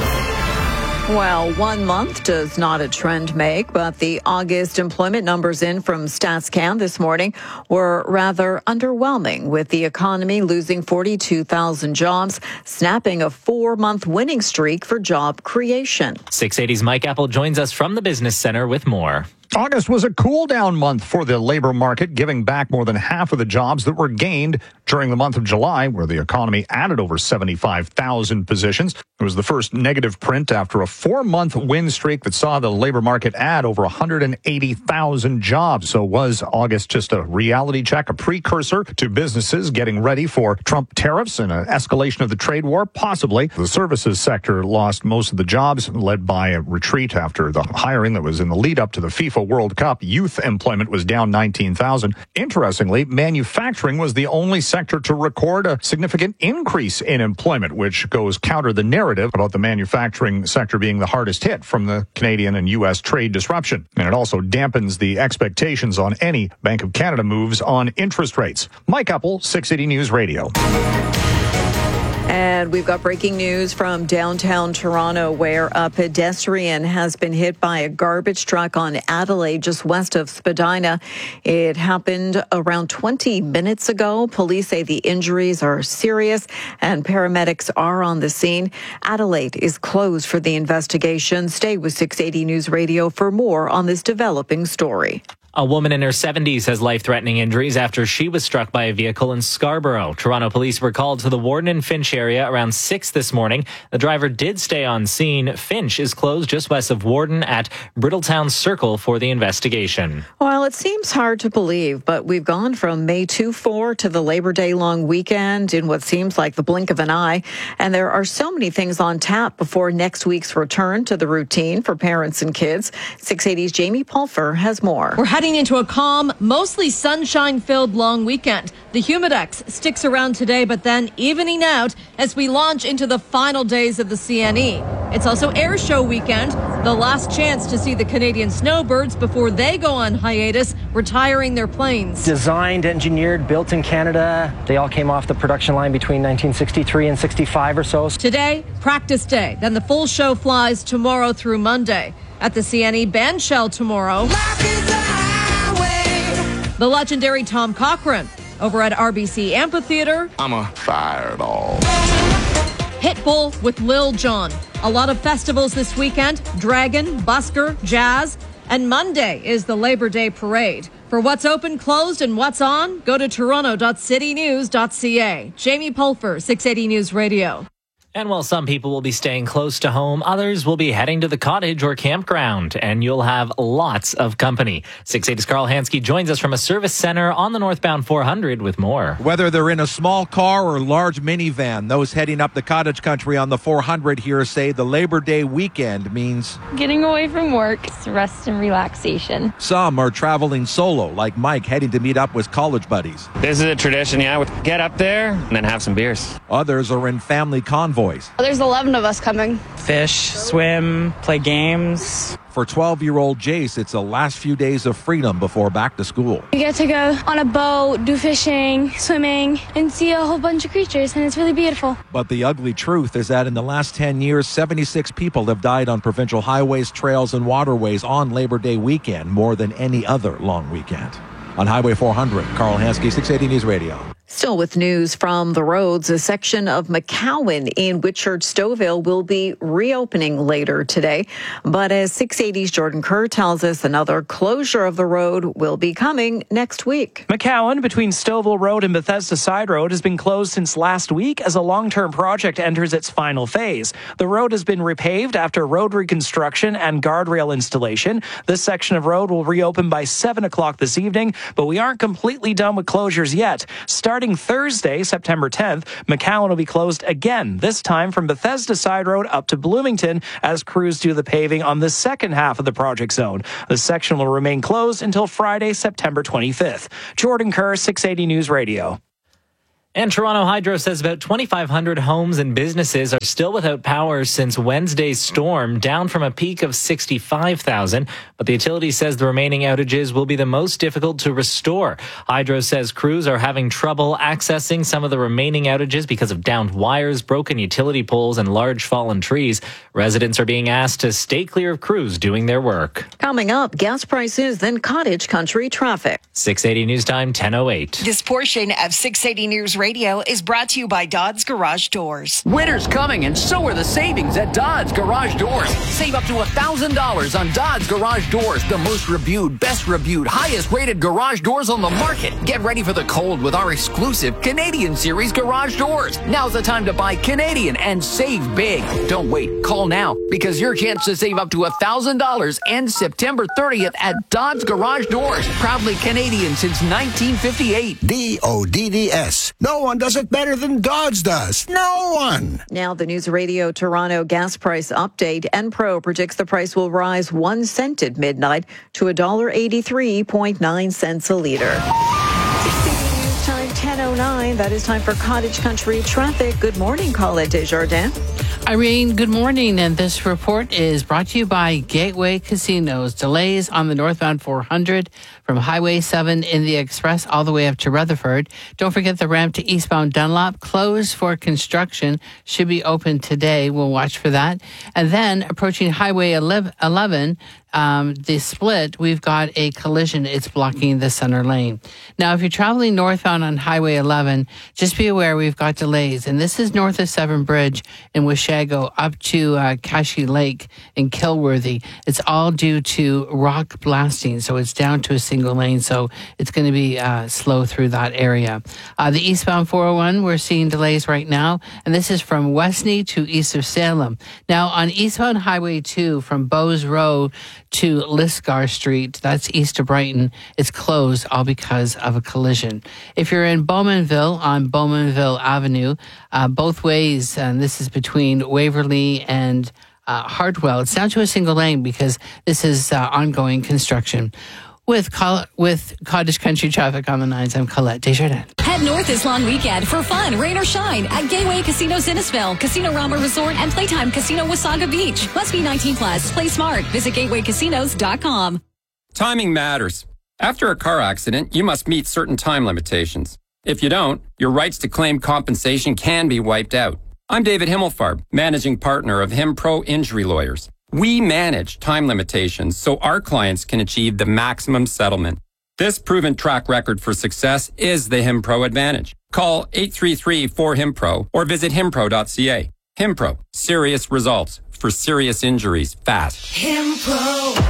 Speaker 2: Well, 1 month does not a trend make, but the August employment numbers in from StatsCan this morning were rather underwhelming, with the economy losing 42,000 jobs, snapping a 4-month winning streak for job creation.
Speaker 3: 680's Mike Apple joins us from the Business Center with more.
Speaker 4: August was a cool-down month for the labor market, giving back more than half of the jobs that were gained during the month of July, where the economy added over 75,000 positions. It was the first negative print after a 4-month win streak that saw the labor market add over 180,000 jobs. So was August just a reality check, a precursor to businesses getting ready for Trump tariffs and an escalation of the trade war? Possibly. The services sector lost most of the jobs, led by a retreat after the hiring that was in the lead-up to the FIFA World Cup. Youth employment was down 19,000. Interestingly, manufacturing was the only sector to record a significant increase in employment, which goes counter the narrative about the manufacturing sector being the hardest hit from the Canadian and U.S. trade disruption. And it also dampens the expectations on any Bank of Canada moves on interest rates. Mike Apple, 680 News Radio.
Speaker 2: And we've got breaking news from downtown Toronto, where a pedestrian has been hit by a garbage truck on Adelaide, just west of Spadina. It happened around 20 minutes ago. Police say the injuries are serious and paramedics are on the scene. Adelaide is closed for the investigation. Stay with 680 News Radio for more on this developing story.
Speaker 3: A woman in her 70s has life-threatening injuries after she was struck by a vehicle in Scarborough. Toronto police were called to the Warden and Finch area around 6 this morning. The driver did stay on scene. Finch is closed just west of Warden at Brittletown Circle for the investigation.
Speaker 2: Well, it seems hard to believe, but we've gone from May 2-4 to the Labor Day long weekend in what seems like the blink of an eye. And there are so many things on tap before next week's return to the routine for parents and kids. 680's Jamie Pulfer has more.
Speaker 20: We're heading into a calm, mostly sunshine-filled long weekend. The Humidex sticks around today, but then evening out as we launch into the final days of the CNE. It's also air show weekend, the last chance to see the Canadian snowbirds before they go on hiatus, retiring their planes.
Speaker 6: Designed, engineered, built in Canada. They all came off the production line between 1963 and 65 or so.
Speaker 20: Today, practice day. Then the full show flies tomorrow through Monday. At the CNE Bandshell tomorrow, the legendary Tom Cochrane over at RBC Amphitheater.
Speaker 18: I'm a fireball.
Speaker 20: Pitbull with Lil Jon. A lot of festivals this weekend. Dragon, Busker, Jazz. And Monday is the Labor Day Parade. For what's open, closed, and what's on, go to toronto.citynews.ca. Jamie Pulfer, 680 News Radio.
Speaker 3: And while some people will be staying close to home, others will be heading to the cottage or campground, and you'll have lots of company. 680's Carl Hansky joins us from a service center on the northbound 400 with more.
Speaker 8: Whether they're in a small car or large minivan, those heading up the cottage country on the 400 here say the Labor Day weekend means
Speaker 9: getting away from work, rest and relaxation.
Speaker 8: Some are traveling solo, like Mike heading to meet up with college buddies.
Speaker 11: This is a tradition, yeah. Get up there and then have some beers.
Speaker 8: Others are in family convoys.
Speaker 12: There's 11 of us coming.
Speaker 21: Fish, swim, play games.
Speaker 8: For 12-year-old Jace, it's the last few days of freedom before back to school.
Speaker 12: We get to go on a boat, do fishing, swimming, and see a whole bunch of creatures, and it's really beautiful.
Speaker 8: But the ugly truth is that in the last 10 years, 76 people have died on provincial highways, trails, and waterways on Labor Day weekend, more than any other long weekend. On Highway 400, Carl Hansky, 680 News Radio.
Speaker 2: Still with news from the roads, a section of McCowan in Whitchurch-Stouffville will be reopening later today. But as 680's Jordan Kerr tells us, another closure of the road will be coming next week.
Speaker 24: McCowan between Stouffville Road and Bethesda Side Road has been closed since last week as a long-term project enters its final phase. The road has been repaved after road reconstruction and guardrail installation. This section of road will reopen by 7 o'clock this evening, but we aren't completely done with closures yet. Starting Thursday, September 10th, McCowan will be closed again, this time from Bethesda Side Road up to Bloomington as crews do the paving on the second half of the project zone. The section will remain closed until Friday, September 25th. Jordan Kerr, 680 News Radio.
Speaker 3: And Toronto Hydro says about 2,500 homes and businesses are still without power since Wednesday's storm, down from a peak of 65,000. But the utility says the remaining outages will be the most difficult to restore. Hydro says crews are having trouble accessing some of the remaining outages because of downed wires, broken utility poles, and large fallen trees. Residents are being asked to stay clear of crews doing their work.
Speaker 2: Coming up, gas prices, then cottage country traffic.
Speaker 3: 680 News Time, 10:08.
Speaker 26: This portion of 680 News Radio is brought to you by Dodds Garage Doors.
Speaker 27: Winter's coming and so are the savings at Dodds Garage Doors. Save up to $1,000 on Dodds Garage Doors, the most reviewed, best reviewed, highest rated garage doors on the market. Get ready for the cold with our exclusive Canadian Series garage doors. Now's the time to buy Canadian and save big. Don't wait. Call now because your chance to save up to $1,000 ends September 30th at Dodds Garage Doors. Proudly Canadian since 1958.
Speaker 28: DODDS. No one does it better than Dodds does. No one.
Speaker 2: Now the News Radio Toronto gas price update. Enpro predicts the price will rise 1 cent at midnight to $1.83.9 a liter. 680 News Time, 10:09. That is time for Cottage Country traffic. Good morning, Colette Desjardins.
Speaker 29: Irene, good morning, and this report is brought to you by Gateway Casinos. Delays on the northbound 400 from Highway 7 in the Express all the way up to Rutherford. Don't forget the ramp to eastbound Dunlop, closed for construction, should be open today. We'll watch for that. And then approaching Highway 11, the split, we've got a collision. It's blocking the center lane. Now, if you're traveling northbound on Highway 11, just be aware we've got delays. And this is north of Severn Bridge in Wishago up to Cache Lake in Kilworthy. It's all due to rock blasting. So it's down to a single lane. So it's going to be slow through that area. The eastbound 401, we're seeing delays right now. And this is from Westney to east of Salem. Now, on eastbound Highway 2 from Bowes Road to Lisgar Street, that's east of Brighton, it's closed all because of a collision. If you're in Bowmanville on Bowmanville Avenue, both ways, and this is between Waverly and Hartwell, it's down to a single lane because this is ongoing construction. With Cottage Country traffic on the 9s, I'm Colette Desjardins.
Speaker 15: Head north this long weekend for fun, rain or shine at Gateway Casino Innisfil, Casino Rama Resort, and Playtime Casino Wasaga Beach. Must be 18 plus. Play smart. Visit gatewaycasinos.com.
Speaker 30: Timing matters. After a car accident, you must meet certain time limitations. If you don't, your rights to claim compensation can be wiped out. I'm David Himmelfarb, managing partner of HimPro Injury Lawyers. We manage time limitations so our clients can achieve the maximum settlement. This proven track record for success is the HimPro advantage. Call 833-4HIMPRO or visit himpro.ca. HimPro, serious results for serious injuries fast.
Speaker 26: HimPro.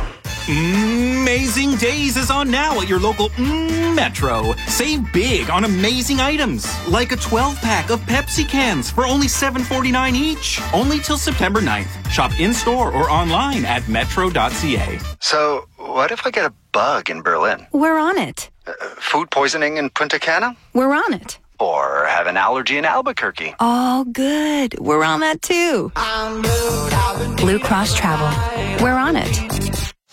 Speaker 7: Amazing Days is on now at your local Metro. Save big on amazing items, like a 12-pack of Pepsi cans for only $7.49 each. Only till September 9th. Shop in-store or online at metro.ca.
Speaker 10: So, what if I get a bug in Berlin?
Speaker 13: We're on it.
Speaker 10: Food poisoning in Punta Cana?
Speaker 13: We're on it.
Speaker 10: Or have an allergy in Albuquerque?
Speaker 13: Oh, good. We're on that too. Blue Cross Travel. We're on it.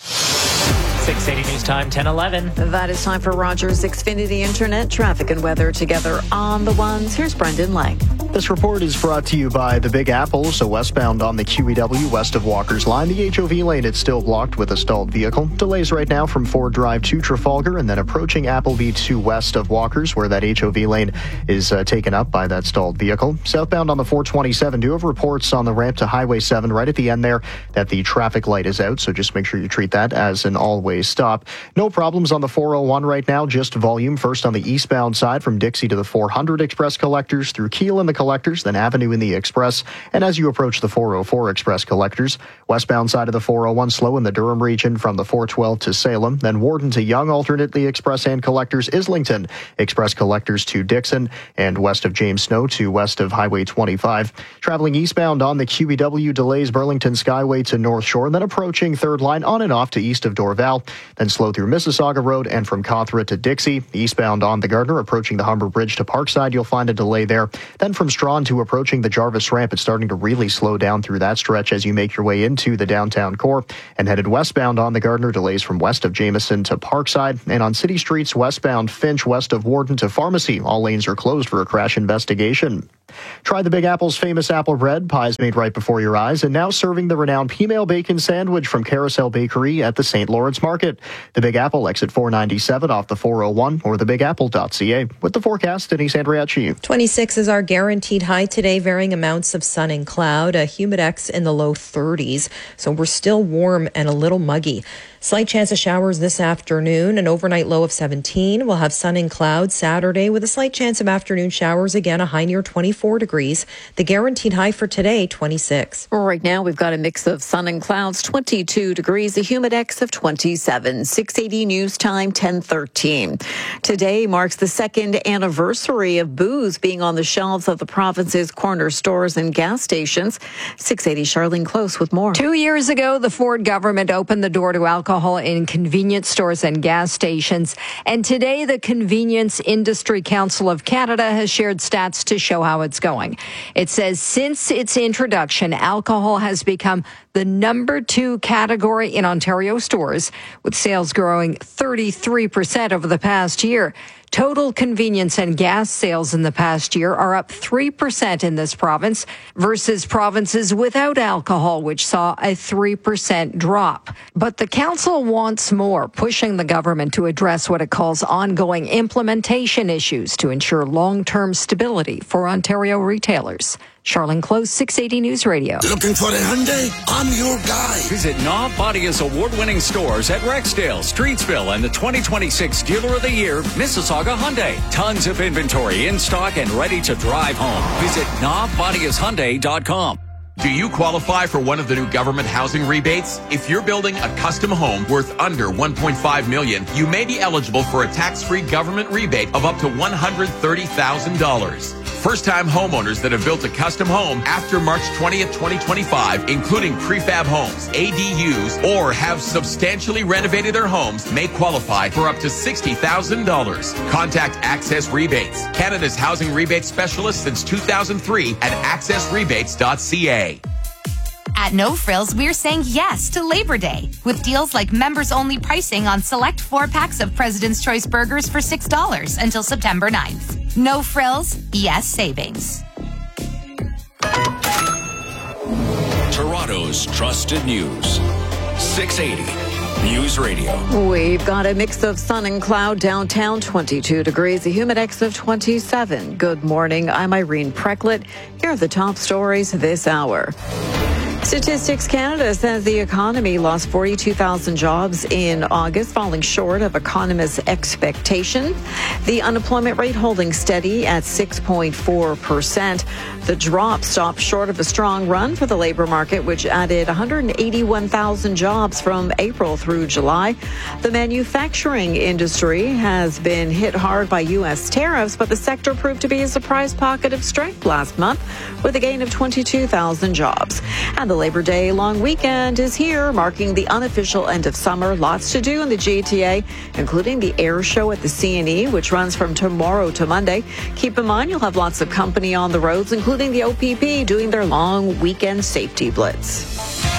Speaker 3: 680 News Time, 10:11.
Speaker 2: That is time for Rogers Xfinity Internet traffic and weather together on the ones. Here's Brendan Lang.
Speaker 1: This report is brought to you by the Big Apple. So westbound on the QEW west of Walker's Line, the HOV lane, it's still blocked with a stalled vehicle. Delays right now from Ford Drive to Trafalgar and then approaching Appleby to west of Walker's, where that HOV lane is taken up by that stalled vehicle. Southbound on the 427, do have reports on the ramp to Highway 7 right at the end there that the traffic light is out. So just make sure you treat that as an all-way stop. No problems on the 401 right now, just volume. First on the eastbound side from Dixie to the 400 Express collectors, through Keele in the collectors, then Avenue in the Express, and as you approach the 404 Express collectors. Westbound side of the 401 slow in the Durham region from the 412 to Salem, then Warden to Young, alternately Express and collectors. Islington Express collectors to Dixon, and west of James Snow to west of Highway 25. Traveling eastbound on the QEW, delays Burlington Skyway to North Shore, and then approaching third line on and off to east of Dorval. Then slow through Mississauga Road and from Cawthra to Dixie. Eastbound on the Gardner, approaching the Humber Bridge to Parkside, you'll find a delay there. Then from Strawn to approaching the Jarvis Ramp, it's starting to really slow down through that stretch as you make your way into the downtown core. And headed westbound on the Gardner, delays from west of Jameson to Parkside. And on city streets westbound Finch, west of Warden to Pharmacy, all lanes are closed for a crash investigation. Try the Big Apple's famous apple bread, pies made right before your eyes, and now serving the renowned P-Mail Bacon Sandwich from Carousel Bakery at the St. Lawrence Market. The Big Apple, exit 497 off the 401 or thebigapple.ca. With the forecast, Denise Andriacci.
Speaker 5: 26 is our guaranteed high today, varying amounts of sun and cloud, a humidex in the low 30s. So we're still warm and a little muggy. Slight chance of showers this afternoon, an overnight low of 17. We'll have sun and clouds Saturday with a slight chance of afternoon showers, again a high near 24 degrees. The guaranteed high for today, 26.
Speaker 2: Right now we've got a mix of sun and clouds, 22 degrees, a humidex of 27. 680 News Time, 10:13. Today marks the second anniversary of booze being on the shelves of the province's corner stores and gas stations. 680 Charlene Close with more.
Speaker 14: 2 years ago, the Ford government opened the door to alcohol in convenience stores and gas stations. And today, the Convenience Industry Council of Canada has shared stats to show how it's going. It says since its introduction, alcohol has become the number 2 category in Ontario stores, with sales growing 33% over the past year. Total convenience and gas sales in the past year are up 3% in this province versus provinces without alcohol, which saw a 3% drop. But the council wants more, pushing the government to address what it calls ongoing implementation issues to ensure long-term stability for Ontario retailers. Charlene Close, 680 News Radio.
Speaker 28: Looking for a Hyundai? I'm your guy.
Speaker 16: Visit Knob Bodia's award-winning stores at Rexdale, Streetsville, and the 2026 Dealer of the Year, Mississauga Hyundai. Tons of inventory in stock and ready to drive home. Visit knobbodiashyundai.com.
Speaker 17: Do you qualify for one of the new government housing rebates? If you're building a custom home worth under $1.5 million, you may be eligible for a tax-free government rebate of up to $130,000. First-time homeowners that have built a custom home after March 20th, 2025, including prefab homes, ADUs, or have substantially renovated their homes, may qualify for up to $60,000. Contact Access Rebates, Canada's housing rebate specialist since 2003 at accessrebates.ca.
Speaker 19: At No Frills, we're saying yes to Labor Day with deals like members-only pricing on select 4-packs of President's Choice burgers for $6 until September 9th. No Frills, yes savings.
Speaker 22: Toronto's trusted news. 680 News Radio.
Speaker 2: We've got a mix of sun and cloud downtown, 22 degrees, a humidex of 27. Good morning. I'm Irene Precklett. Here are the top stories this hour. Statistics Canada says the economy lost 42,000 jobs in August, falling short of economists' expectation. The unemployment rate holding steady at 6.4%. The drop stopped short of a strong run for the labor market, which added 181,000 jobs from April through July. The manufacturing industry has been hit hard by U.S. tariffs, but the sector proved to be a surprise pocket of strength last month with a gain of 22,000 jobs. And the Labor Day long weekend is here, marking the unofficial end of summer. Lots to do in the GTA, including the air show at the CNE, which runs from tomorrow to Monday. Keep in mind, you'll have lots of company on the roads, including the OPP doing their long weekend safety blitz.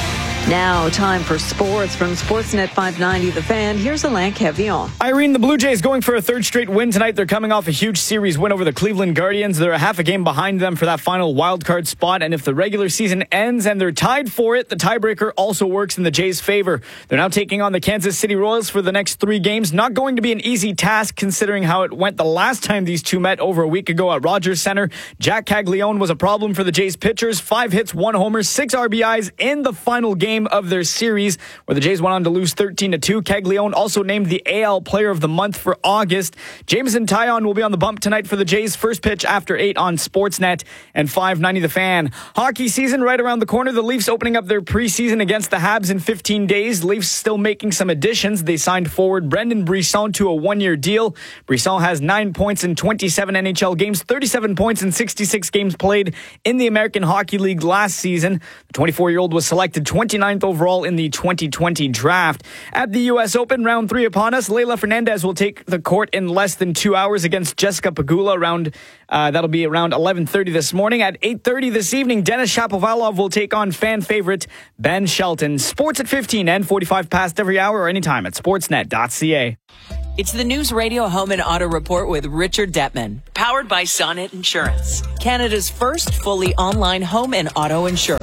Speaker 2: Now, time for sports from Sportsnet 590 The Fan. Here's Alain Quevillon.
Speaker 4: Irene, the Blue Jays going for a third straight win tonight. They're coming off a huge series win over the Cleveland Guardians. They're a half a game behind them for that final wildcard spot. And if the regular season ends and they're tied for it, the tiebreaker also works in the Jays' favor. They're now taking on the Kansas City Royals for the next 3 games. Not going to be an easy task considering how it went the last time these two met over a week ago at Rogers Center. Jack Caglione was a problem for the Jays pitchers. 5 hits, 1 homer, 6 RBIs in the final game of their series, where the Jays went on to lose 13-2. Caglione also named the AL Player of the Month for August. Jameson Taillon will be on the bump tonight for the Jays. First pitch after 8 on Sportsnet and 590 The Fan. Hockey season right around the corner. The Leafs opening up their preseason against the Habs in 15 days. Leafs still making some additions. They signed forward Brendan Brisson to a 1-year deal. Brisson has 9 points in 27 NHL games, 37 points in 66 games played in the American Hockey League last season. The 24-year-old was selected 29th overall in the 2020 draft. At the U.S. Open, round 3 upon us. Leylah Fernandez will take the court in less than 2 hours against Jessica Pegula. That'll be around 11:30 this morning. At 8:30 this evening, Denis Shapovalov will take on fan favorite Ben Shelton. Sports at 15 and 45 past every hour or anytime at sportsnet.ca.
Speaker 6: It's the News Radio Home and Auto Report with Richard Detman, powered by Sonnet Insurance, Canada's first fully online home and auto insurer.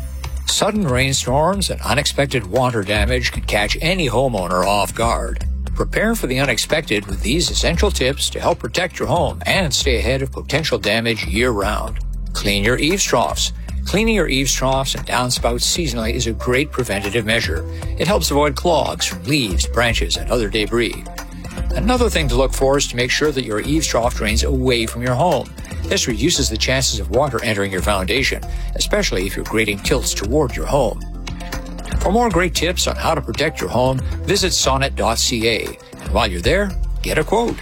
Speaker 9: Sudden rainstorms and unexpected water damage can catch any homeowner off guard. Prepare for the unexpected with these essential tips to help protect your home and stay ahead of potential damage year-round. Clean your eaves troughs. Cleaning your eaves troughs and downspouts seasonally is a great preventative measure. It helps avoid clogs from leaves, branches, and other debris. Another thing to look for is to make sure that your eaves trough drains away from your home. This reduces the chances of water entering your foundation, especially if your grading tilts toward your home. For more great tips on how to protect your home, visit sonnet.ca. And while you're there, get a quote.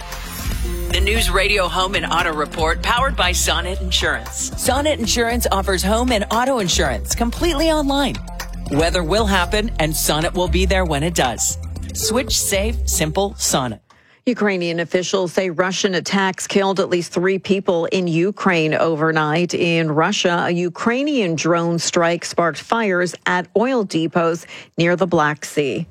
Speaker 6: The News Radio Home and Auto Report, powered by Sonnet Insurance. Sonnet Insurance offers home and auto insurance completely online. Weather will happen, and Sonnet will be there when it does. Switch safe, simple Sonnet.
Speaker 2: Ukrainian officials say Russian attacks killed at least 3 people in Ukraine overnight. In Russia, a Ukrainian drone strike sparked fires at oil depots near the Black Sea.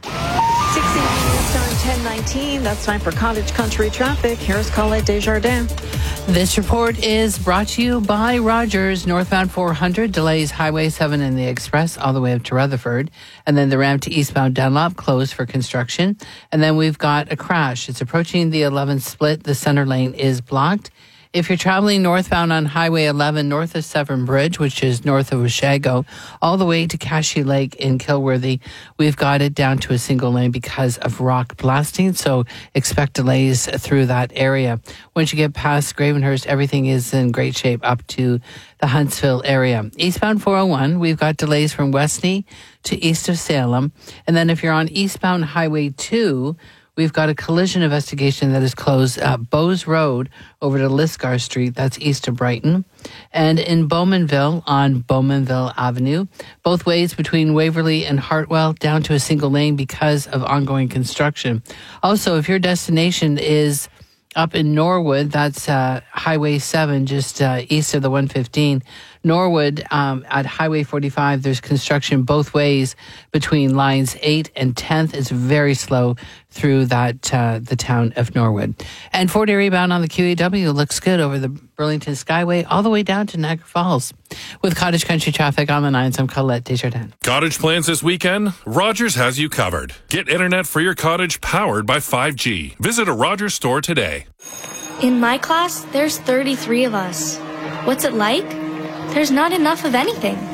Speaker 2: 10:19. That's time for Cottage Country traffic. Here's Colette Desjardins.
Speaker 29: This report is brought to you by Rogers. Northbound 400 delays Highway 7 and the Express all the way up to Rutherford. And then the ramp to eastbound Dunlop closed for construction. And then we've got a crash. It's approaching the 11th split. The center lane is blocked. If you're traveling northbound on Highway 11 north of Severn Bridge, which is north of Oshago, all the way to Cashie Lake in Kilworthy, we've got it down to a single lane because of rock blasting, so expect delays through that area. Once you get past Gravenhurst, everything is in great shape up to the Huntsville area. Eastbound 401, we've got delays from Westney to east of Salem. And then if you're on eastbound Highway 2, we've got a collision investigation that is closed at Bowes Road over to Lisgar Street. That's east of Brighton. And in Bowmanville on Bowmanville Avenue, both ways between Waverly and Hartwell down to a single lane because of ongoing construction. Also, if your destination is up in Norwood, that's Highway 7, just east of the 115. Norwood, at Highway 45, there's construction both ways between lines 8 and 10th. It's very slow through that the town of Norwood. And Fort Erie bound on the QEW looks good over the Burlington Skyway all the way down to Niagara Falls. With Cottage Country traffic on the 9s, I'm Colette Desjardins.
Speaker 11: Cottage plans this weekend? Rogers has you covered. Get internet for your cottage powered by 5G. Visit a Rogers store today.
Speaker 12: In my class, there's 33 of us. What's it like? There's not enough of anything.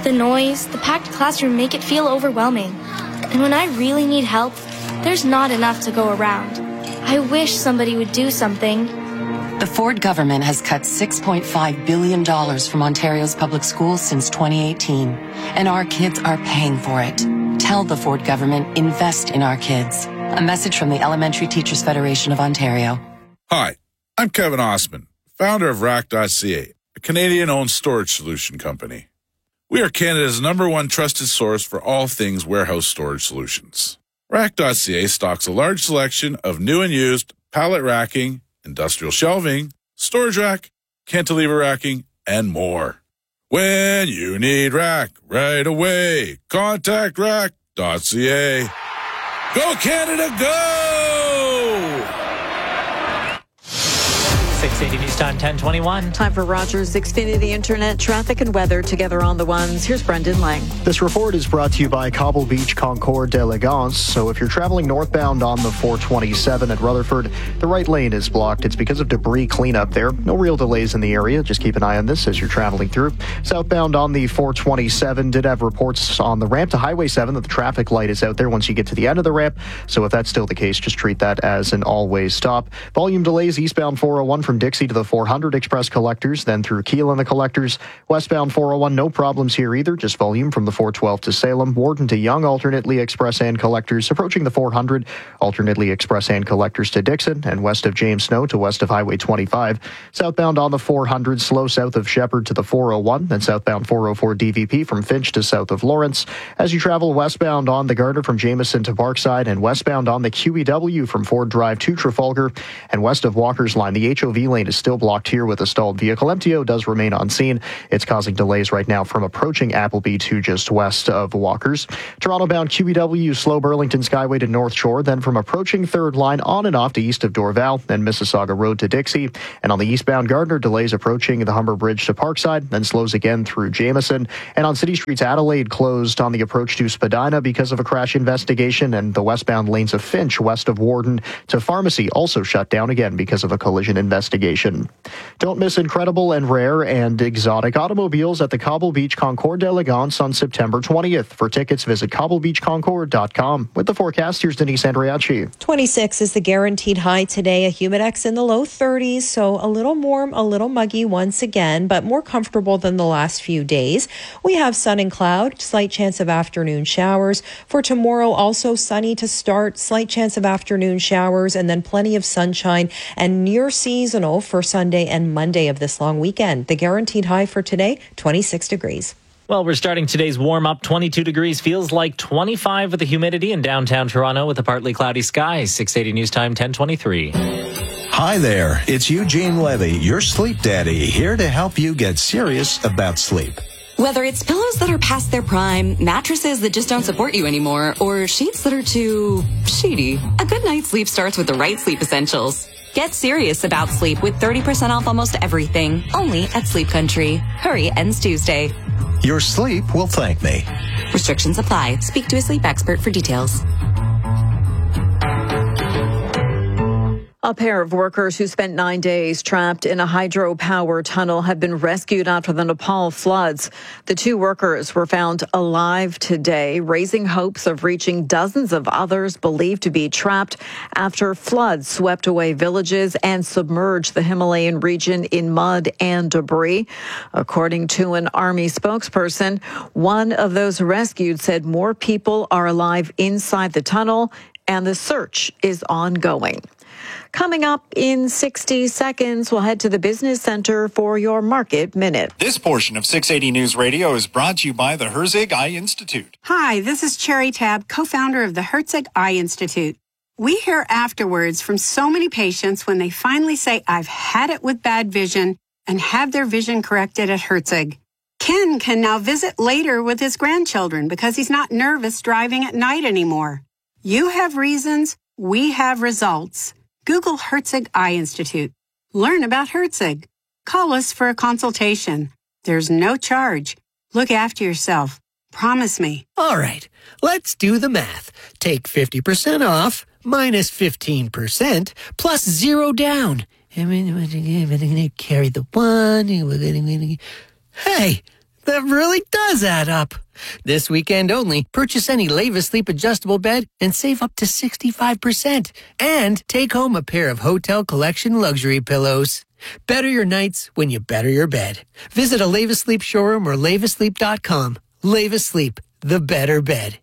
Speaker 12: The noise, the packed classroom make it feel overwhelming. And when I really need help, there's not enough to go around. I wish somebody would do something.
Speaker 6: The Ford government has cut $6.5 billion from Ontario's public schools since 2018, and our kids are paying for it. Tell the Ford government, invest in our kids. A message from the Elementary Teachers Federation of Ontario.
Speaker 8: Hi, I'm Kevin Osman, founder of Rack.ca, a Canadian-owned storage solution company. We are Canada's #1 trusted source for all things warehouse storage solutions. Rack.ca stocks a large selection of new and used pallet racking, industrial shelving, storage rack, cantilever racking, and more. When you need rack right away, contact rack.ca. Go Canada, go!
Speaker 3: 680 News Time, 1021.
Speaker 2: Time for Rogers Xfinity Internet traffic and weather together on the ones. Here's Brendan Lang.
Speaker 1: This report is brought to you by Cobble Beach Concours d'Elegance. So if you're traveling northbound on the 427 at Rutherford, the right lane is blocked. It's because of debris cleanup there. No real delays in the area. Just keep an eye on this as you're traveling through. Southbound on the 427 did have reports on the ramp to Highway 7 that the traffic light is out there once you get to the end of the ramp. So if that's still the case, just treat that as an always stop. Volume delays eastbound 401 from Dixie to the 400 Express collectors, then through Keele and the collectors. Westbound 401, no problems here either, just volume from the 412 to Salem. Warden to Young, alternately Express and collectors. Approaching the 400, alternately Express and collectors to Dixon, and west of James Snow to west of Highway 25. Southbound on the 400, slow south of Shepherd to the 401, then southbound 404 DVP from Finch to south of Lawrence. As you travel westbound on the Gardner from Jameson to Parkside, and westbound on the QEW from Ford Drive to Trafalgar, and west of Walker's Line, the HOV lane is still blocked here with a stalled vehicle. MTO does remain on scene. It's causing delays right now from approaching Appleby to just west of Walker's. Toronto-bound QEW slow Burlington Skyway to North Shore, then from approaching Third Line on and off to east of Dorval, then Mississauga Road to Dixie. And on the eastbound Gardner, delays approaching the Humber Bridge to Parkside, then slows again through Jameson. And on City Streets, Adelaide closed on the approach to Spadina because of a crash investigation, and the westbound lanes of Finch west of Warden to Pharmacy also shut down again because of a collision investigation. Don't miss incredible and rare and exotic automobiles at the Cobble Beach Concours d'Elegance on September 20th. For tickets, visit cobblebeachconcours.com. With the forecast, here's Denise Andriachi.
Speaker 5: 26 is the guaranteed high today. A humidex in the low 30s, so a little warm, a little muggy once again, but more comfortable than the last few days. We have sun and cloud, slight chance of afternoon showers. For tomorrow, also sunny to start, slight chance of afternoon showers, and then plenty of sunshine and near seasonal for Sunday and Monday of this long weekend. The guaranteed high for today, 26 degrees.
Speaker 3: Well, we're starting today's warm-up. 22 degrees feels like 25 with the humidity in downtown Toronto with a partly cloudy sky. 680 News Time, 1023.
Speaker 15: Hi there, it's Eugene Levy, your sleep daddy, here to help you get serious about sleep.
Speaker 18: Whether it's pillows that are past their prime, mattresses that just don't support you anymore, or sheets that are too sheety, a good night's sleep starts with the right sleep essentials. Get serious about sleep with 30% off almost everything, only at Sleep Country. Hurry, ends Tuesday.
Speaker 15: Your sleep will thank me.
Speaker 18: Restrictions apply. Speak to a sleep expert for details.
Speaker 2: A pair of workers who spent 9 days trapped in a hydropower tunnel have been rescued after the Nepal floods. The two workers were found alive today, raising hopes of reaching dozens of others believed to be trapped after floods swept away villages and submerged the Himalayan region in mud and debris. According to an army spokesperson, one of those rescued said more people are alive inside the tunnel and the search is ongoing. Coming up in 60 seconds, we'll head to the Business Center for your Market Minute.
Speaker 20: This portion of 680 News Radio is brought to you by the Herzig Eye Institute.
Speaker 21: Hi, this is Cherry Tab, co-founder of the Herzig Eye Institute. We hear afterwards from so many patients when they finally say, I've had it with bad vision, and have their vision corrected at Herzig. Ken can now visit later with his grandchildren because he's not nervous driving at night anymore. You have reasons, we have results. Google Herzig Eye Institute. Learn about Herzig. Call us for a consultation. There's no charge. Look after yourself. Promise me.
Speaker 23: All right, let's do the math. Take 50% off, minus 15%, plus zero down. Carry the one. Hey, That really does add up. This weekend only, purchase any Leva Sleep adjustable bed and save up to 65%. And take home a pair of Hotel Collection luxury pillows. Better your nights when you better your bed. Visit a Leva Sleep showroom or levasleep.com. Leva Sleep, the better bed.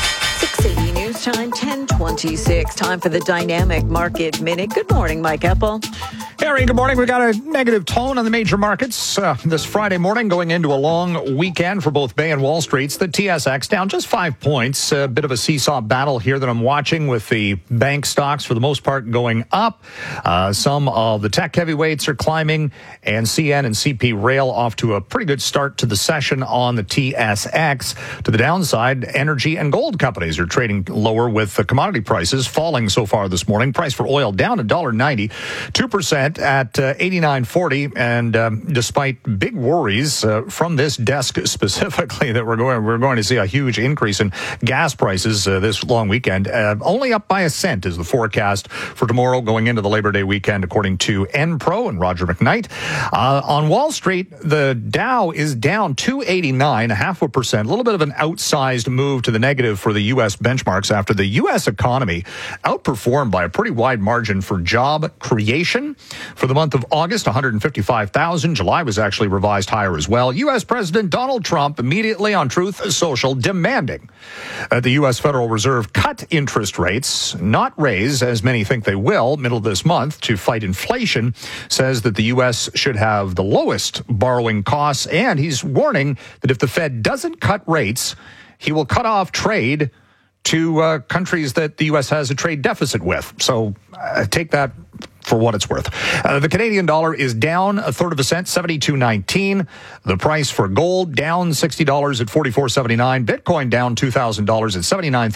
Speaker 2: 680 News Time, 10:26. Time for the Dynamic Market Minute. Good morning, Mike Eppel.
Speaker 7: Harry, good morning. We got a negative tone on the major markets this Friday morning, going into a long weekend for both Bay and Wall Streets. The TSX down just 5 points. A bit of a seesaw battle here that I'm watching, with the bank stocks for the most part going up. Some of the tech heavyweights are climbing, and CN and CP Rail off to a pretty good start to the session on the TSX. To the downside, energy and gold companies are trading lower, with the commodity prices falling so far this morning. Price for oil down $1.90, 2% at 89.40, and despite big worries from this desk specifically that we're going to see a huge increase in gas prices this long weekend, only up by a cent is the forecast for tomorrow going into the Labor Day weekend, according to Enpro and Roger McKnight. On Wall Street, the Dow is down 289, 0.5%, a little bit of an outsized move to the negative for the U.S. benchmarks after the U.S. economy outperformed by a pretty wide margin for job creation. For the month of August, 155,000. July was actually revised higher as well. U.S. President Donald Trump immediately on Truth Social demanding that the U.S. Federal Reserve cut interest rates, not raise, as many think they will, middle of this month to fight inflation. Says that the U.S. should have the lowest borrowing costs, and he's warning that if the Fed doesn't cut rates, he will cut off trade to countries that the U.S. has a trade deficit with. So take that for what it's worth. The Canadian dollar is down 1/3 cent, 72.19. The price for gold down $60 at 44.79. Bitcoin down $2,000 at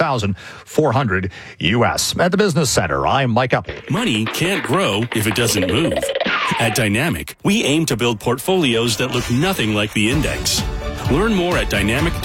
Speaker 7: 79,400 US. At the Business Center, I'm Mike Eppel.
Speaker 10: Money can't grow if it doesn't move. At Dynamic, we aim to build portfolios that look nothing like the index. Learn more at dynamic.com.